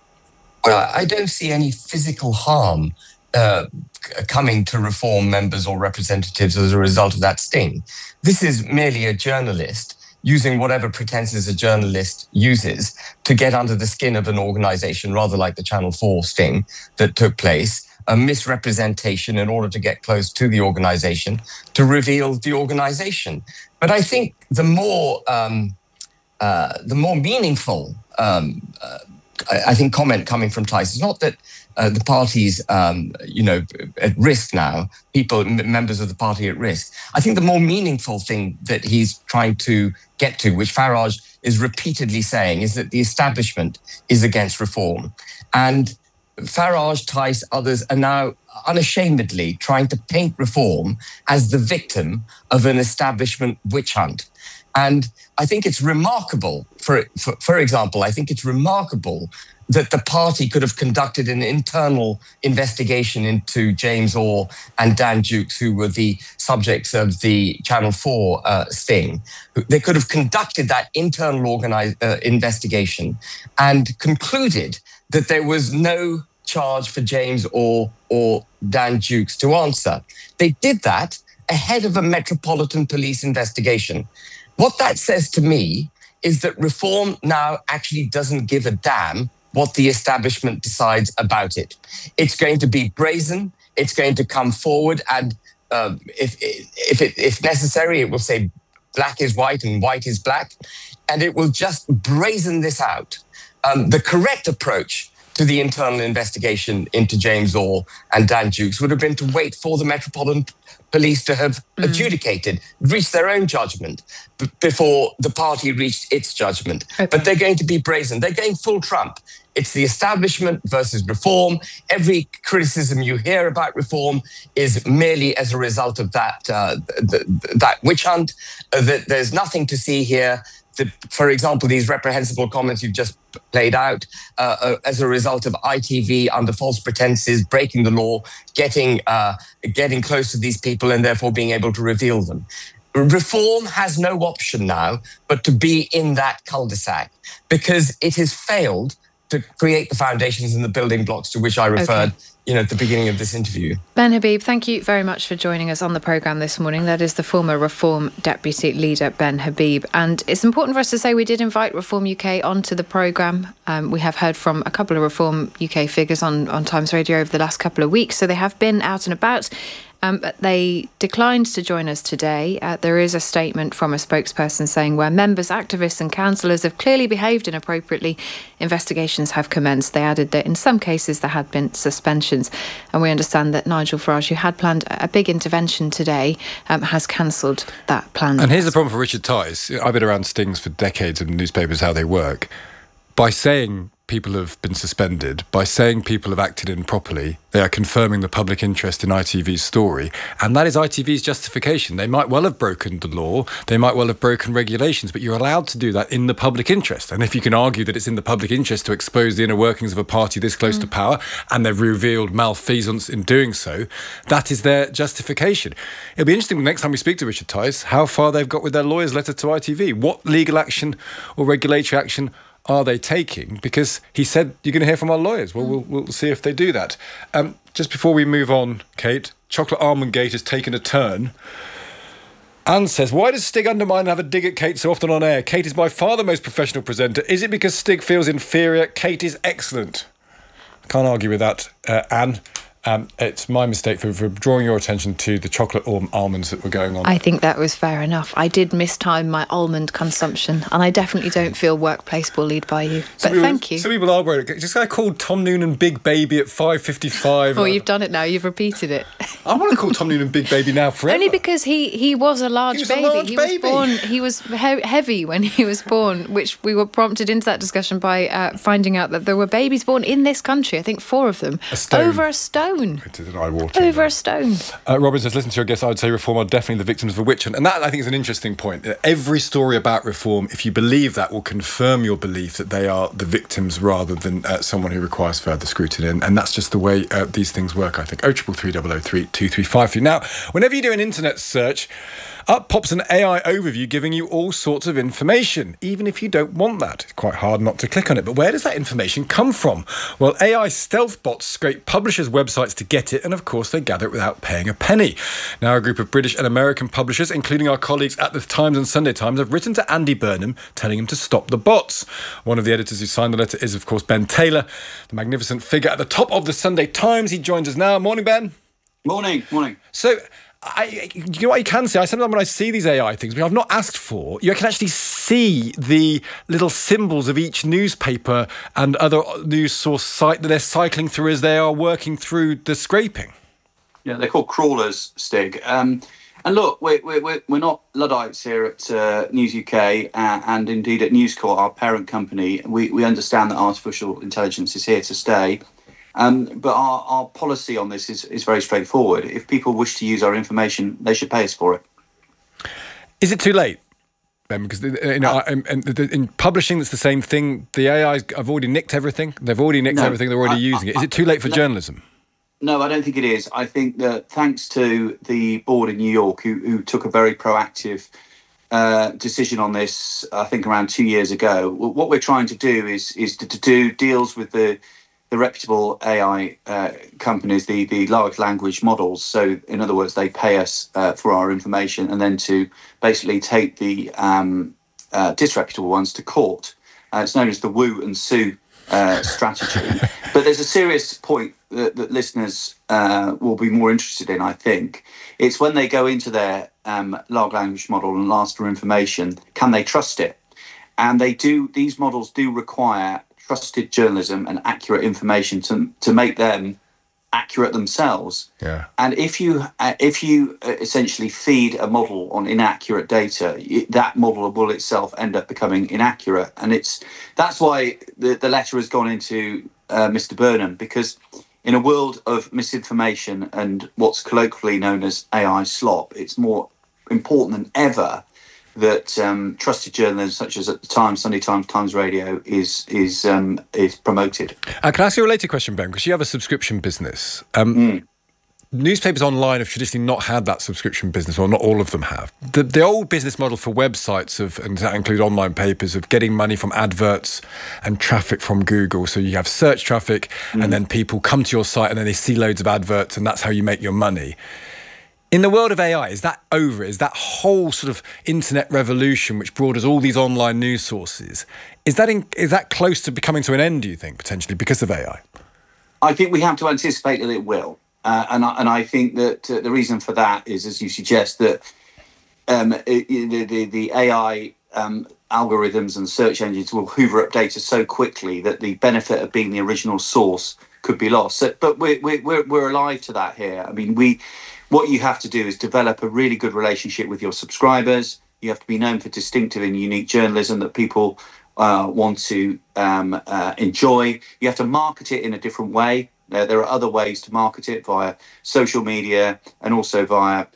[SPEAKER 22] Well, I don't see any physical harm uh, coming to Reform members or representatives as a result of that sting. This is merely a journalist using whatever pretenses a journalist uses to get under the skin of an organisation, rather like the Channel four sting that took place, a misrepresentation in order to get close to the organisation, to reveal the organisation. But I think the more um, uh, the more meaningful, um, uh, I, I think, comment coming from Tice is not that Uh, the party's, um, you know, at risk now, people, m- members of the party at risk. I think the more meaningful thing that he's trying to get to, which Farage is repeatedly saying, is that the establishment is against Reform. And Farage, Tice, others are now unashamedly trying to paint Reform as the victim of an establishment witch hunt. And I think it's remarkable, for, for, for example, I think it's remarkable that the party could have conducted an internal investigation into James Orr and Dan Dukes, who were the subjects of the Channel four uh, sting. They could have conducted that internal organize, uh, investigation and concluded that there was no charge for James Orr or Dan Dukes to answer. They did that ahead of a Metropolitan Police investigation. What that says to me is that Reform now actually doesn't give a damn what the establishment decides about it. It's going to be brazen. It's going to come forward, and uh, if if it, if necessary, it will say black is white and white is black, and it will just brazen this out. Um, the correct approach to the internal investigation into James Orr and Dan Dukes would have been to wait for the Metropolitan Police to have mm. adjudicated, reached their own judgment b- before the party reached its judgment. Okay. But they're going to be brazen. They're going full Trump. It's the establishment versus Reform. Every criticism you hear about Reform is merely as a result of that uh, th- th- that witch hunt. Uh, that there's nothing to see here. The, for example, these reprehensible comments you've just played out uh, uh, as a result of I T V under false pretenses, breaking the law, getting uh, getting close to these people and therefore being able to reveal them. Reform has no option now but to be in that cul-de-sac because it has failed to create the foundations and the building blocks to which I referred, okay. you know, at the beginning of this interview.
[SPEAKER 1] Ben Habib, thank you very much for joining us on the programme this morning. That is the former Reform Deputy Leader, Ben Habib. And it's important for us to say we did invite Reform U K onto the programme. Um, we have heard from a couple of Reform U K figures on, on Times Radio over the last couple of weeks, so they have been out and about. Um, but they declined to join us today. Uh, there is a statement from a spokesperson saying where members, activists and councillors have clearly behaved inappropriately, investigations have commenced. They added that in some cases there had been suspensions. And we understand that Nigel Farage, who had planned a big intervention today, um, has cancelled that plan.
[SPEAKER 5] And here's the problem for Richard Tice. I've been around stings for decades in newspapers, how they work. By saying people have been suspended, by saying people have acted improperly, they are confirming the public interest in I T V's story. And that is I T V's justification. They might well have broken the law, they might well have broken regulations, but you're allowed to do that in the public interest. And if you can argue that it's in the public interest to expose the inner workings of a party this close mm. to power, and they've revealed malfeasance in doing so, that is their justification. It'll be interesting the next time we speak to Richard Tice, how far they've got with their lawyer's letter to I T V. What legal action or regulatory action are they taking? Because he said, you're going to hear from our lawyers. Well, we'll, we'll see if they do that. Um, just before we move on, Kate, Chocolate Almond Gate has taken a turn. Anne says, why does Stig undermine and have a dig at Kate so often on air? Kate is by far the most professional presenter. Is it because Stig feels inferior? Kate is excellent. I can't argue with that, uh, Anne. Um, it's my mistake for, for drawing your attention to the chocolate al- almonds that were going on.
[SPEAKER 1] I think that was fair enough. I did mistime my almond consumption, and I definitely don't feel workplace bullied by you. But
[SPEAKER 5] people,
[SPEAKER 1] thank you.
[SPEAKER 5] Some people are worried. Just I called Tom Noonan Big Baby at five fifty-five.
[SPEAKER 1] Oh, you've done it now. You've repeated it.
[SPEAKER 5] I want to call Tom Noonan Big Baby now forever.
[SPEAKER 1] Only because he, he was a large
[SPEAKER 5] he was
[SPEAKER 1] baby.
[SPEAKER 5] A large
[SPEAKER 1] he
[SPEAKER 5] baby.
[SPEAKER 1] was born. He was he- heavy when he was born, which we were prompted into that discussion by uh, finding out that there were babies born in this country. I think four of them
[SPEAKER 5] a stone.
[SPEAKER 1] over a stone.
[SPEAKER 5] It is an eye watering.
[SPEAKER 1] Over a stone.
[SPEAKER 5] Uh, Robin says, listen to your guest, I would say Reform are definitely the victims of a witch hunt. And that, I think, is an interesting point. Every story about Reform, if you believe that, will confirm your belief that they are the victims rather than uh, someone who requires further scrutiny. And, and that's just the way uh, these things work, I think. oh triple three double oh three two three five three. Now, whenever you do an internet search, up pops an A I overview giving you all sorts of information, even if you don't want that. It's quite hard not to click on it. But where does that information come from? Well, A I stealth bots scrape publishers' websites to get it, and of course they gather it without paying a penny. Now, a group of British and American publishers, including our colleagues at the Times and Sunday Times, have written to Andy Burnham telling him to stop the bots. One of the editors who signed the letter is, of course, Ben Taylor, the magnificent figure at the top of the Sunday Times. He joins us now. Morning, Ben.
[SPEAKER 2] Morning, morning.
[SPEAKER 5] So, I, you know what you can see? I sometimes when I see these A I things, which I've not asked for, you can actually see the little symbols of each newspaper and other news source site that they're cycling through as they are working through the scraping.
[SPEAKER 2] Yeah, they're called crawlers, Stig. Um, and look, we're, we're, we're not Luddites here at uh, News U K uh, and indeed at News Corp, our parent company. We, we understand that artificial intelligence is here to stay. Um, but our, our policy on this is, is very straightforward. If people wish to use our information, they should pay us for it.
[SPEAKER 5] Is it too late? Ben? Because you know, uh, in, in publishing, it's the same thing. The A Is have already nicked everything. They've already nicked no, everything. They're already I, using I, it. Is it too late for
[SPEAKER 2] no,
[SPEAKER 5] journalism?
[SPEAKER 2] No, I don't think it is. I think that thanks to the board in New York, who, who took a very proactive uh, decision on this, I think around two years ago, what we're trying to do is is to, to do deals with the the reputable A I uh, companies, the, the large language models. So in other words, they pay us uh, for our information and then to basically take the um, uh, disreputable ones to court. Uh, it's known as the woo and sue uh, strategy. But there's a serious point that, that listeners uh, will be more interested in, I think. It's when they go into their um, large language model and ask for information, can they trust it? And they do. These models do require trusted journalism and accurate information to to make them accurate themselves.
[SPEAKER 5] Yeah.
[SPEAKER 2] And if you uh, if you essentially feed a model on inaccurate data, it, that model will itself end up becoming inaccurate. And it's that's why the, the letter has gone into uh, Mister Burnham, because in a world of misinformation and what's colloquially known as A I slop, it's more important than ever that um, trusted journalism, such as at the Times, Sunday Times, Times Radio, is is um, is promoted.
[SPEAKER 5] Uh, can I ask you a related question, Ben? Because you have a subscription business. Um, mm. newspapers online have traditionally not had that subscription business, or not all of them have. The, the old business model for websites, of, and that include online papers, of getting money from adverts and traffic from Google. So you have search traffic, mm. and then people come to your site and then they see loads of adverts, and that's how you make your money. In the world of A I, is that over? Is that whole sort of internet revolution, which brought us all these online news sources, is that in, is that close to becoming to an end, do you think, potentially, because of A I?
[SPEAKER 2] I think we have to anticipate that it will. Uh, and, I, and I think that uh, the reason for that is, as you suggest, that um, it, the, the, the A I um, algorithms and search engines will hoover up data so quickly that the benefit of being the original source could be lost. So, but we're, we're, we're alive to that here. I mean, we... What you have to do is develop a really good relationship with your subscribers. You have to be known for distinctive and unique journalism that people uh, want to um, uh, enjoy. You have to market it in a different way. Uh, there are other ways to market it via social media and also via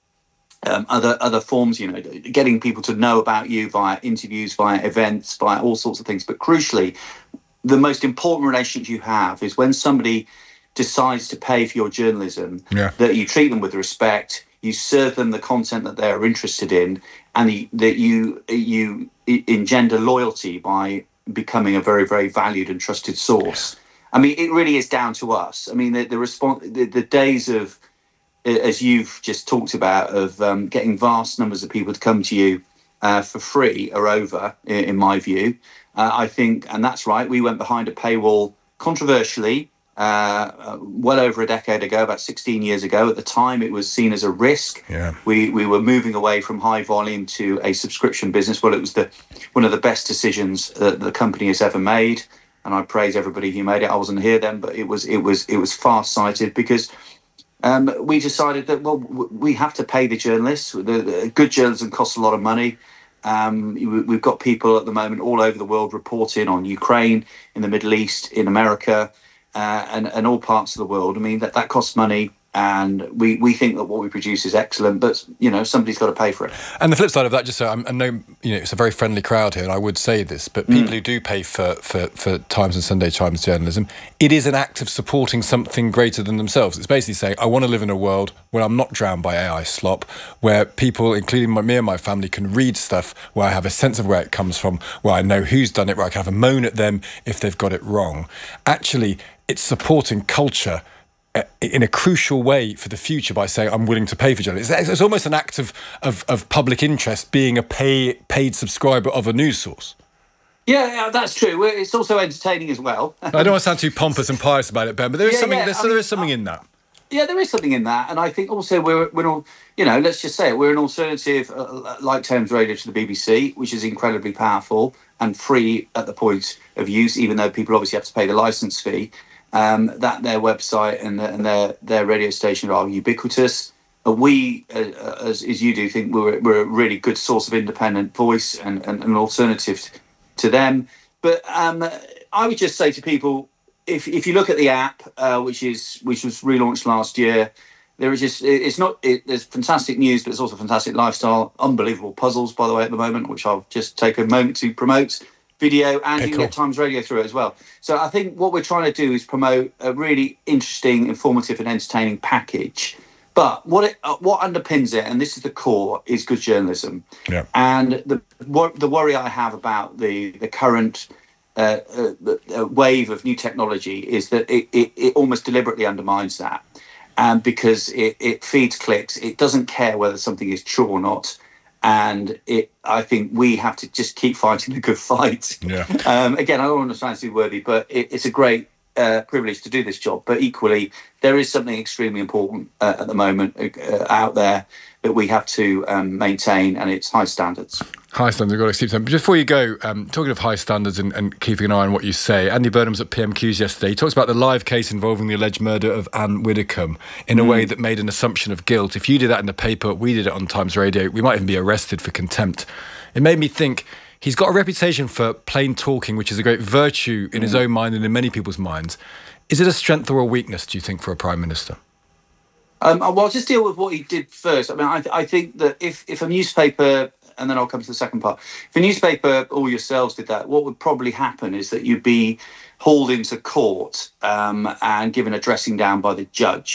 [SPEAKER 2] um, other other forms, you know, getting people to know about you via interviews, via events, via all sorts of things. But crucially, the most important relationship you have is when somebody decides to pay for your journalism, yeah. that you treat them with respect, you serve them the content that they're interested in, and the, that you you engender loyalty by becoming a very, very valued and trusted source. I mean, it really is down to us. I mean, the, the response, the, the days of, as you've just talked about, of um, getting vast numbers of people to come to you uh, for free are over, in, in my view. Uh, I think, and that's right, we went behind a paywall controversially, Uh, uh, well over a decade ago, about sixteen years ago. At the time, it was seen as a risk.
[SPEAKER 5] Yeah.
[SPEAKER 2] We we were moving away from high volume to a subscription business. Well, it was the one of the best decisions that the company has ever made, and I praise everybody who made it. I wasn't here then, but it was it was it was far-sighted because um, we decided that well w- we have to pay the journalists. The, the good journalism costs a lot of money. Um, we've got people at the moment all over the world reporting on Ukraine, in the Middle East, in America. Uh, and, and all parts of the world. I mean, that, that costs money, and we, we think that what we produce is excellent, but, you know, somebody's got to pay for it.
[SPEAKER 5] And the flip side of that, just so I'm, I know, you know, it's a very friendly crowd here, and I would say this, but people mm. who do pay for, for, for Times and Sunday Times journalism, it is an act of supporting something greater than themselves. It's basically saying, I want to live in a world where I'm not drowned by A I slop, where people, including my, me and my family, can read stuff, where I have a sense of where it comes from, where I know who's done it, where I can have a moan at them if they've got it wrong. Actually, it's supporting culture in a crucial way for the future by saying I'm willing to pay for journalism. It's, it's almost an act of, of, of public interest being a pay, paid subscriber of a news source.
[SPEAKER 2] Yeah, yeah, that's true. It's also entertaining as well.
[SPEAKER 5] I don't want to sound too pompous and pious about it, Ben, but there is
[SPEAKER 2] yeah,
[SPEAKER 5] something.
[SPEAKER 2] Yeah,
[SPEAKER 5] There's,
[SPEAKER 2] I
[SPEAKER 5] there
[SPEAKER 2] mean,
[SPEAKER 5] is something in that.
[SPEAKER 2] Yeah, there is something in that, and I think also we're we're all, you know, let's just say it, we're an alternative uh, like Thames Radio to the B B C, which is incredibly powerful and free at the point of use, even though people obviously have to pay the licence fee. Um, that their website and, the, and their their radio station are ubiquitous. Uh, we, uh, as, as you do, think we're we're a really good source of independent voice and, and, and an alternative to them. But um, I would just say to people, if if you look at the app, uh, which is which was relaunched last year, there is just it's not it, there's fantastic news, but it's also fantastic lifestyle, unbelievable puzzles, by the way, at the moment, which I'll just take a moment to promote. Video, and
[SPEAKER 5] okay,
[SPEAKER 2] you can
[SPEAKER 5] cool.
[SPEAKER 2] get Times Radio through it as well. So I think what we're trying to do is promote a really interesting, informative and entertaining package. But what it, uh, what underpins it, and this is the core, is good journalism.
[SPEAKER 5] Yeah.
[SPEAKER 2] And the what, the worry I have about the, the current uh, uh, uh, wave of new technology is that it, it, it almost deliberately undermines that. And because it, it feeds clicks, it doesn't care whether something is true or not. And it, I think we have to just keep fighting the good fight.
[SPEAKER 5] Yeah.
[SPEAKER 2] Um, again, I don't want to sound too worthy, but it, it's a great uh, privilege to do this job. But equally, there is something extremely important uh, at the moment uh, out there that we have to um, maintain, and it's high standards.
[SPEAKER 5] High standards, we've got to keep them. But before you go, um, talking of high standards and, and keeping an eye on what you say, Andy Burnham was at P M Qs yesterday. He talks about the live case involving the alleged murder of Anne Widdecombe in a mm. way that made an assumption of guilt. If you did that in the paper, we did it on Times Radio, we might even be arrested for contempt. It made me think, he's got a reputation for plain talking, which is a great virtue in mm. his own mind and in many people's minds. Is it a strength or a weakness, do you think, for a Prime Minister?
[SPEAKER 2] Um, well, I'll just deal with what he did first. I mean, I, th- I think that if, if a newspaper... and then I'll come to the second part. If a newspaper or yourselves did that, what would probably happen is that you'd be hauled into court um, and given a dressing down by the judge.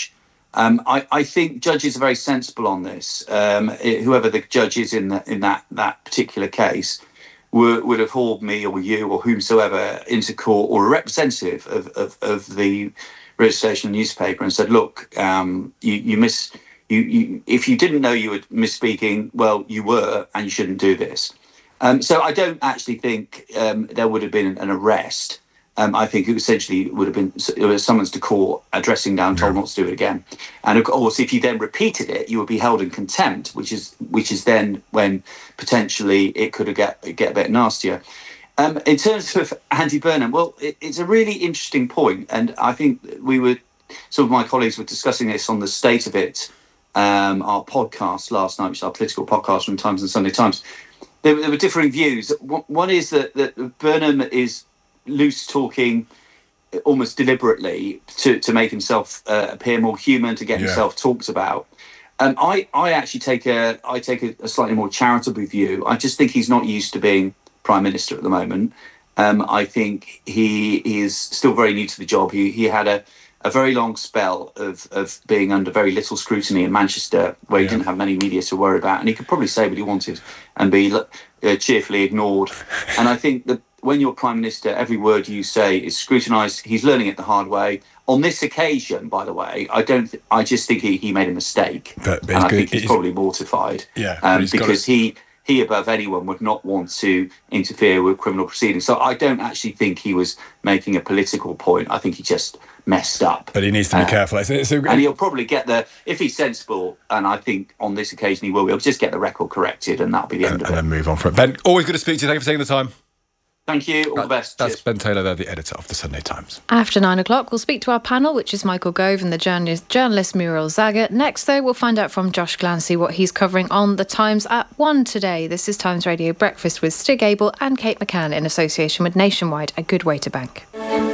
[SPEAKER 2] Um, I, I think judges are very sensible on this. Um, it, whoever the judge is in that in that that particular case would, would have hauled me or you or whomsoever into court, or a representative of, of, of the radio station newspaper, and said, "Look, um, you you miss you, you if you didn't know you were misspeaking, well, you were, and you shouldn't do this." Um, so I don't actually think um, there would have been an arrest. Um, I think it essentially would have been it was summons to court, addressing down, told not to do it again. And of course, if you then repeated it, you would be held in contempt, which is which is then when potentially it could have get get a bit nastier. Um, in terms of Andy Burnham, well, it, it's a really interesting point, and I think we were some of my colleagues were discussing this on the State of It, um, our podcast last night, which is our political podcast from Times and Sunday Times. There, there were differing views. One is that, that Burnham is loose talking almost deliberately to, to make himself uh, appear more human, to get yeah. himself talked about. Um, I, I actually take a I take a, a slightly more charitable view. I just think he's not used to being Prime Minister at the moment. Um, I think he, he is still very new to the job. He he had a, a very long spell of, of being under very little scrutiny in Manchester, where he yeah. didn't have many media to worry about, and he could probably say what he wanted and be uh, cheerfully ignored. And I think that when you're Prime Minister, every word you say is scrutinised. He's learning it the hard way. On this occasion, by the way, I don't. Th- I just think he, he made a mistake,
[SPEAKER 5] but, but
[SPEAKER 2] and I
[SPEAKER 5] good.
[SPEAKER 2] think he's,
[SPEAKER 5] he's
[SPEAKER 2] probably mortified.
[SPEAKER 5] Yeah,
[SPEAKER 2] um, because he he above anyone would not want to interfere with criminal proceedings. So I don't actually think he was making a political point. I think he just messed up.
[SPEAKER 5] But he needs to be uh, careful. It's, it's a,
[SPEAKER 2] and he'll probably get the if he's sensible, and I think on this occasion he will. He'll just get the record corrected, and that'll be the end
[SPEAKER 5] and,
[SPEAKER 2] of
[SPEAKER 5] and
[SPEAKER 2] it.
[SPEAKER 5] And then move on from it. Ben, always good to speak to you. Thank you for taking the time.
[SPEAKER 2] Thank you. All
[SPEAKER 5] that,
[SPEAKER 2] the best.
[SPEAKER 5] That's
[SPEAKER 2] Cheers.
[SPEAKER 5] Ben Taylor there, the editor of the Sunday Times.
[SPEAKER 1] After nine o'clock, we'll speak to our panel, which is Michael Gove and the journalist, journalist Muriel Zagat. Next, though, we'll find out from Josh Glancy what he's covering on the Times at one today. This is Times Radio Breakfast with Stig Abel and Kate McCann in association with Nationwide, a good way to bank.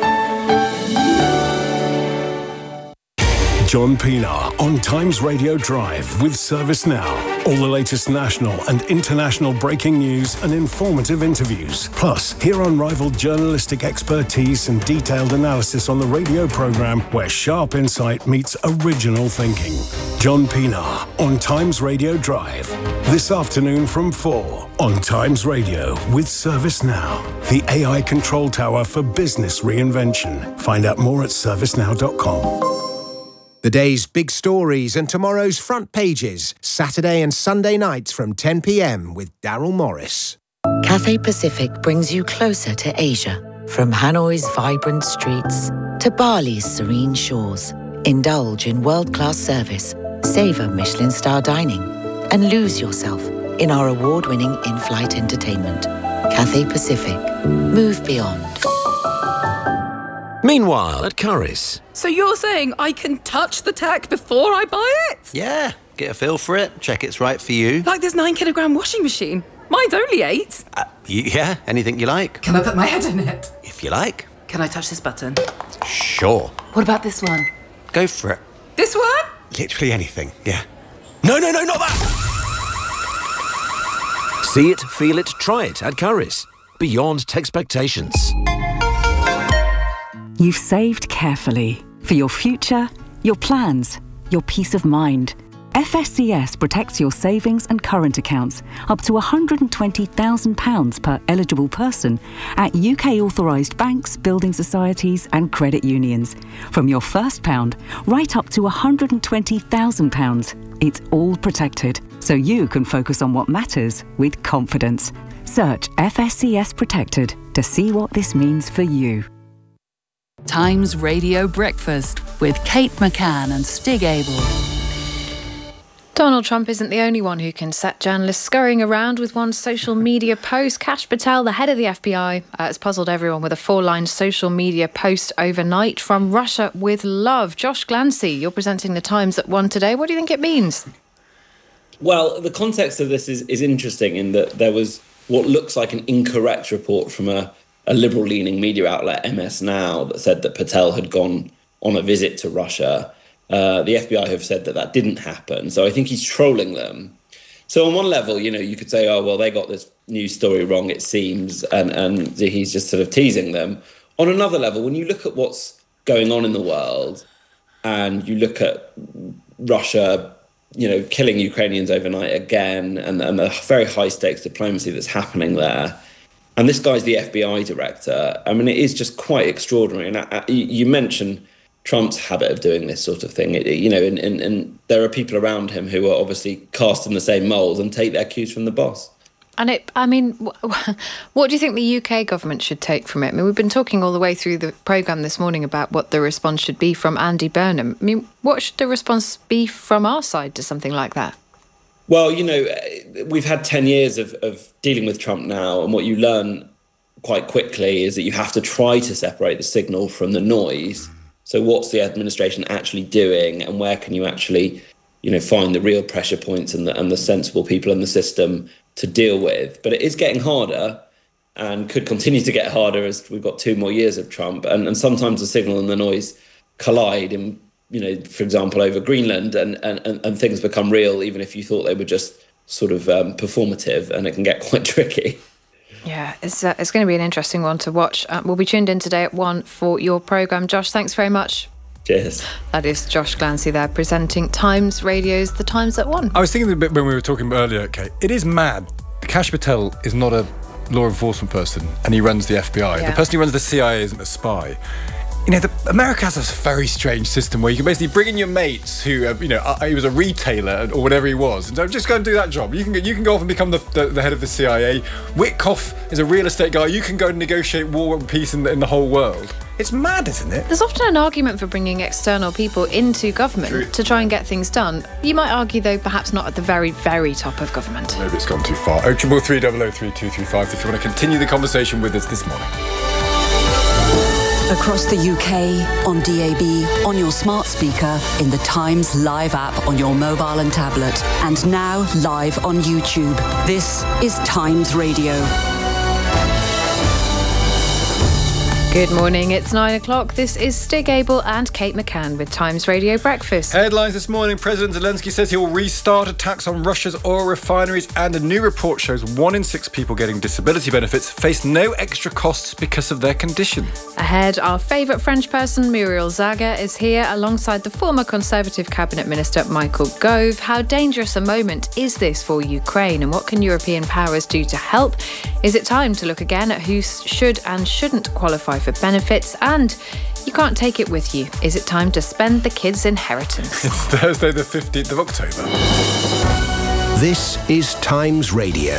[SPEAKER 19] John Pienaar on Times Radio Drive with Service Now. All the latest national and international breaking news and informative interviews. Plus, hear unrivaled journalistic expertise and detailed analysis on the radio programme where sharp insight meets original thinking. John Pienaar on Times Radio Drive. This afternoon from four on Times Radio with Service Now. The A I control tower for business reinvention. Find out more at service now dot com.
[SPEAKER 18] The day's big stories and tomorrow's front pages, Saturday and Sunday nights from ten p.m. with Daryl Morris.
[SPEAKER 17] Cathay Pacific brings you closer to Asia. From Hanoi's vibrant streets to Bali's serene shores. Indulge in world-class service, savour Michelin star dining, and lose yourself in our award-winning in-flight entertainment. Cathay Pacific. Move beyond.
[SPEAKER 12] Meanwhile, at Currys.
[SPEAKER 3] So you're saying I can touch the tech before I buy it?
[SPEAKER 4] Yeah, get a feel for it, check it's right for you.
[SPEAKER 3] Like this nine kilogram washing machine. Mine's only eight.
[SPEAKER 4] Uh, yeah, anything you like.
[SPEAKER 3] Can I put my head in it?
[SPEAKER 4] If you like.
[SPEAKER 3] Can I touch this button?
[SPEAKER 4] Sure.
[SPEAKER 3] What about this one?
[SPEAKER 4] Go for it.
[SPEAKER 3] This one?
[SPEAKER 4] Literally anything, yeah. No, no, no, not that!
[SPEAKER 12] See it, feel it, try it at Currys. Beyond expectations.
[SPEAKER 8] You've saved carefully for your future, your plans, your peace of mind. F S C S protects your savings and current accounts up to one hundred twenty thousand pounds per eligible person at U K authorised banks, building societies and credit unions. From your first pound right up to one hundred twenty thousand pounds. It's all protected, so you can focus on what matters with confidence. Search F S C S Protected to see what this means for you.
[SPEAKER 23] Times Radio Breakfast with Kate McCann and Stig Abel.
[SPEAKER 1] Donald Trump isn't the only one who can set journalists scurrying around with one social media post. Kash Patel, the head of the F B I, uh, has puzzled everyone with a four-line social media post overnight from Russia with love. Josh Glancy, you're presenting the Times at one today. What do you think it means?
[SPEAKER 24] Well, the context of this is, is interesting in that there was what looks like an incorrect report from a a liberal-leaning media outlet, M S Now, that said that Patel had gone on a visit to Russia. Uh, the F B I have said that that didn't happen. So I think he's trolling them. So on one level, you know, you could say, oh, well, they got this news story wrong, it seems, and, and he's just sort of teasing them. On another level, when you look at what's going on in the world and you look at Russia, you know, killing Ukrainians overnight again, and, and the very high stakes diplomacy that's happening there. And this guy's the F B I director. I mean, it is just quite extraordinary. And I, I, you mentioned Trump's habit of doing this sort of thing, it, you know, and, and, and there are people around him who are obviously cast in the same mould and take their cues from the boss.
[SPEAKER 1] And it, I mean, what do you think the U K government should take from it? I mean, we've been talking all the way through the programme this morning about what the response should be from Andy Burnham. I mean, what should the response be from our side to something like that?
[SPEAKER 24] Well, you know, we've had ten years of, of dealing with Trump now, and what you learn quite quickly is that you have to try to separate the signal from the noise. So what's the administration actually doing, and where can you actually, you know, find the real pressure points and the, and the sensible people in the system to deal with? But it is getting harder and could continue to get harder as we've got two more years of Trump. And, and sometimes the signal and the noise collide in, you know, for example, over Greenland, and, and, and things become real, even if you thought they were just sort of um, performative, and it can get quite tricky.
[SPEAKER 1] Yeah, it's uh, it's going to be an interesting one to watch. Uh, we'll be tuned in today at one for your programme. Josh, thanks very much.
[SPEAKER 24] Cheers.
[SPEAKER 1] That is Josh Glancy there, presenting Times Radio's The Times at One.
[SPEAKER 5] I was thinking a bit when we were talking earlier, Kate, it is mad. Kash Patel is not a law enforcement person, and he runs the F B I.
[SPEAKER 1] Yeah.
[SPEAKER 5] The person who runs the C I A isn't a spy. You know, the, America has a very strange system where you can basically bring in your mates who, uh, you know, uh, he was a retailer or whatever he was, and so just go and do that job. You can you can go off and become the, the, the head of the C I A. Witkoff is a real estate guy. You can go and negotiate war and peace in the, in the whole world. It's mad, isn't it?
[SPEAKER 1] There's often an argument for bringing external people into government True. to try and get things done. You might argue, though, perhaps not at the very, very top of government.
[SPEAKER 5] Maybe it's gone too far. oh triple three double oh three two three five if you want to continue the conversation with us this morning.
[SPEAKER 8] Across the U K, on D A B, on your smart speaker, in the Times Live app on your mobile and tablet, and now live on YouTube. This is Times Radio.
[SPEAKER 1] Good morning, it's nine o'clock. This is Stig Abel and Kate McCann with Times Radio Breakfast.
[SPEAKER 5] Headlines this morning. President Zelensky says he'll restart attacks on Russia's oil refineries, and a new report shows one in six people getting disability benefits face no extra costs because of their condition.
[SPEAKER 1] Ahead, our favourite French person, Muriel Zaga, is here alongside the former Conservative Cabinet Minister Michael Gove. How dangerous a moment is this for Ukraine, and what can European powers do to help? Is it time to look again at who should and shouldn't qualify for benefits? And you can't take it with you. Is it time to spend the kids' inheritance?
[SPEAKER 5] It's Thursday the fifteenth of October.
[SPEAKER 18] This is Times Radio.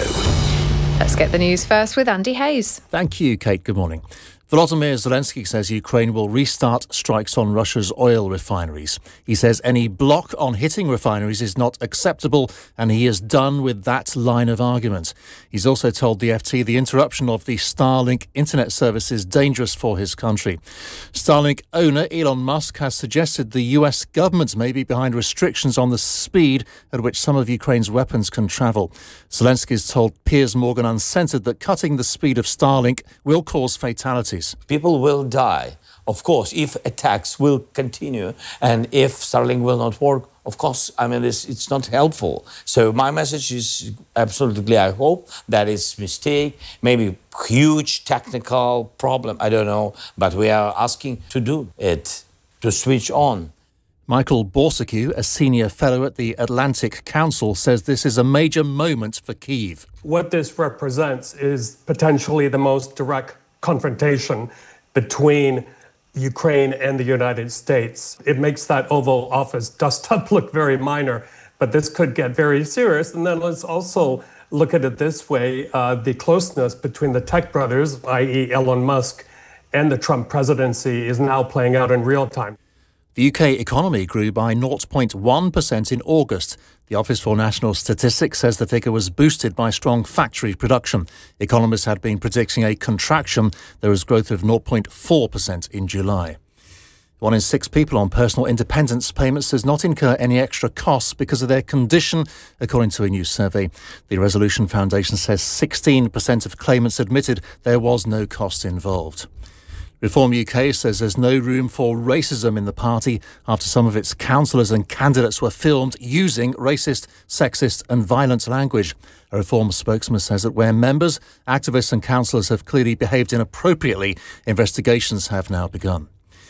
[SPEAKER 1] Let's get the news first with Andy Hayes.
[SPEAKER 7] Thank you, Kate. Good morning. Volodymyr Zelensky says Ukraine will restart strikes on Russia's oil refineries. He says any block on hitting refineries is not acceptable, and he is done with that line of argument. He's also told the F T the interruption of the Starlink internet service is dangerous for his country. Starlink owner Elon Musk has suggested the U S government may be behind restrictions on the speed at which some of Ukraine's weapons can travel. Zelensky has told Piers Morgan Uncensored that cutting the speed of Starlink will cause fatalities.
[SPEAKER 9] People will die, of course, if attacks will continue, and if Starlink will not work, of course, I mean, it's, it's not helpful. So my message is absolutely, I hope that it's a mistake, maybe huge technical problem, I don't know, but we are asking to do it, to switch on.
[SPEAKER 7] Michael Borsacue, a senior fellow at the Atlantic Council, says this is a major moment for Kyiv.
[SPEAKER 10] What this represents is potentially the most direct confrontation between Ukraine and the United States. It makes that Oval Office dust up look very minor, but this could get very serious. And then let's also look at it this way. Uh, the closeness between the tech brothers, that is. Elon Musk, and the Trump presidency is now playing out in real time.
[SPEAKER 7] The U K economy grew by zero point one percent in August. The Office for National Statistics says the figure was boosted by strong factory production. Economists had been predicting a contraction. There was growth of zero point four percent in July. One in six people on personal independence payments does not incur any extra costs because of their condition, according to a new survey. The Resolution Foundation says sixteen percent of claimants admitted there was no cost involved. Reform U K says there's no room for racism in the party after some of its councillors and candidates were filmed using racist, sexist and violent language. A Reform spokesman says that where members, activists and councillors have clearly behaved inappropriately, investigations have now begun.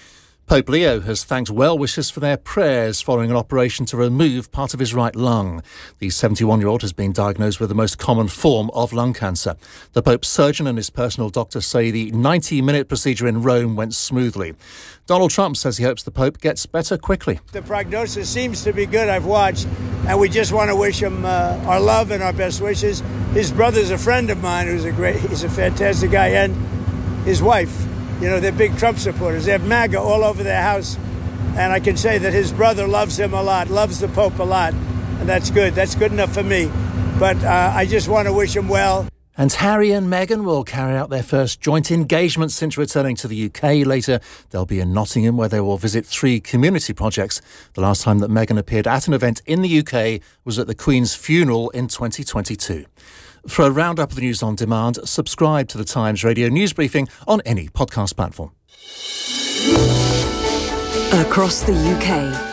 [SPEAKER 7] Pope Leo has thanked well-wishers for their prayers following an operation to remove part of his right lung. The seventy-one-year-old has been diagnosed with the most common form of lung cancer. The Pope's surgeon and his personal doctor say the ninety-minute procedure in Rome went smoothly. Donald Trump says he hopes the Pope gets better quickly.
[SPEAKER 6] The prognosis seems to be good, I've watched, and we just want to wish him uh, our love and our best wishes. His brother's a friend of mine who's a great, he's a fantastic guy, and his wife. You know, they're big Trump supporters. They have MAGA all over their house. And I can say that his brother loves him a lot, loves the Pope a lot. And that's good. That's good enough for me. But uh, I just want to wish him well.
[SPEAKER 7] And Harry and Meghan will carry out their first joint engagement since returning to the U K. Later, they'll be in Nottingham, where they will visit three community projects. The last time that Meghan appeared at an event in the U K was at the Queen's funeral in twenty twenty-two. For a roundup of the news on demand, subscribe to the Times Radio News Briefing on any podcast platform.
[SPEAKER 8] Across the U K,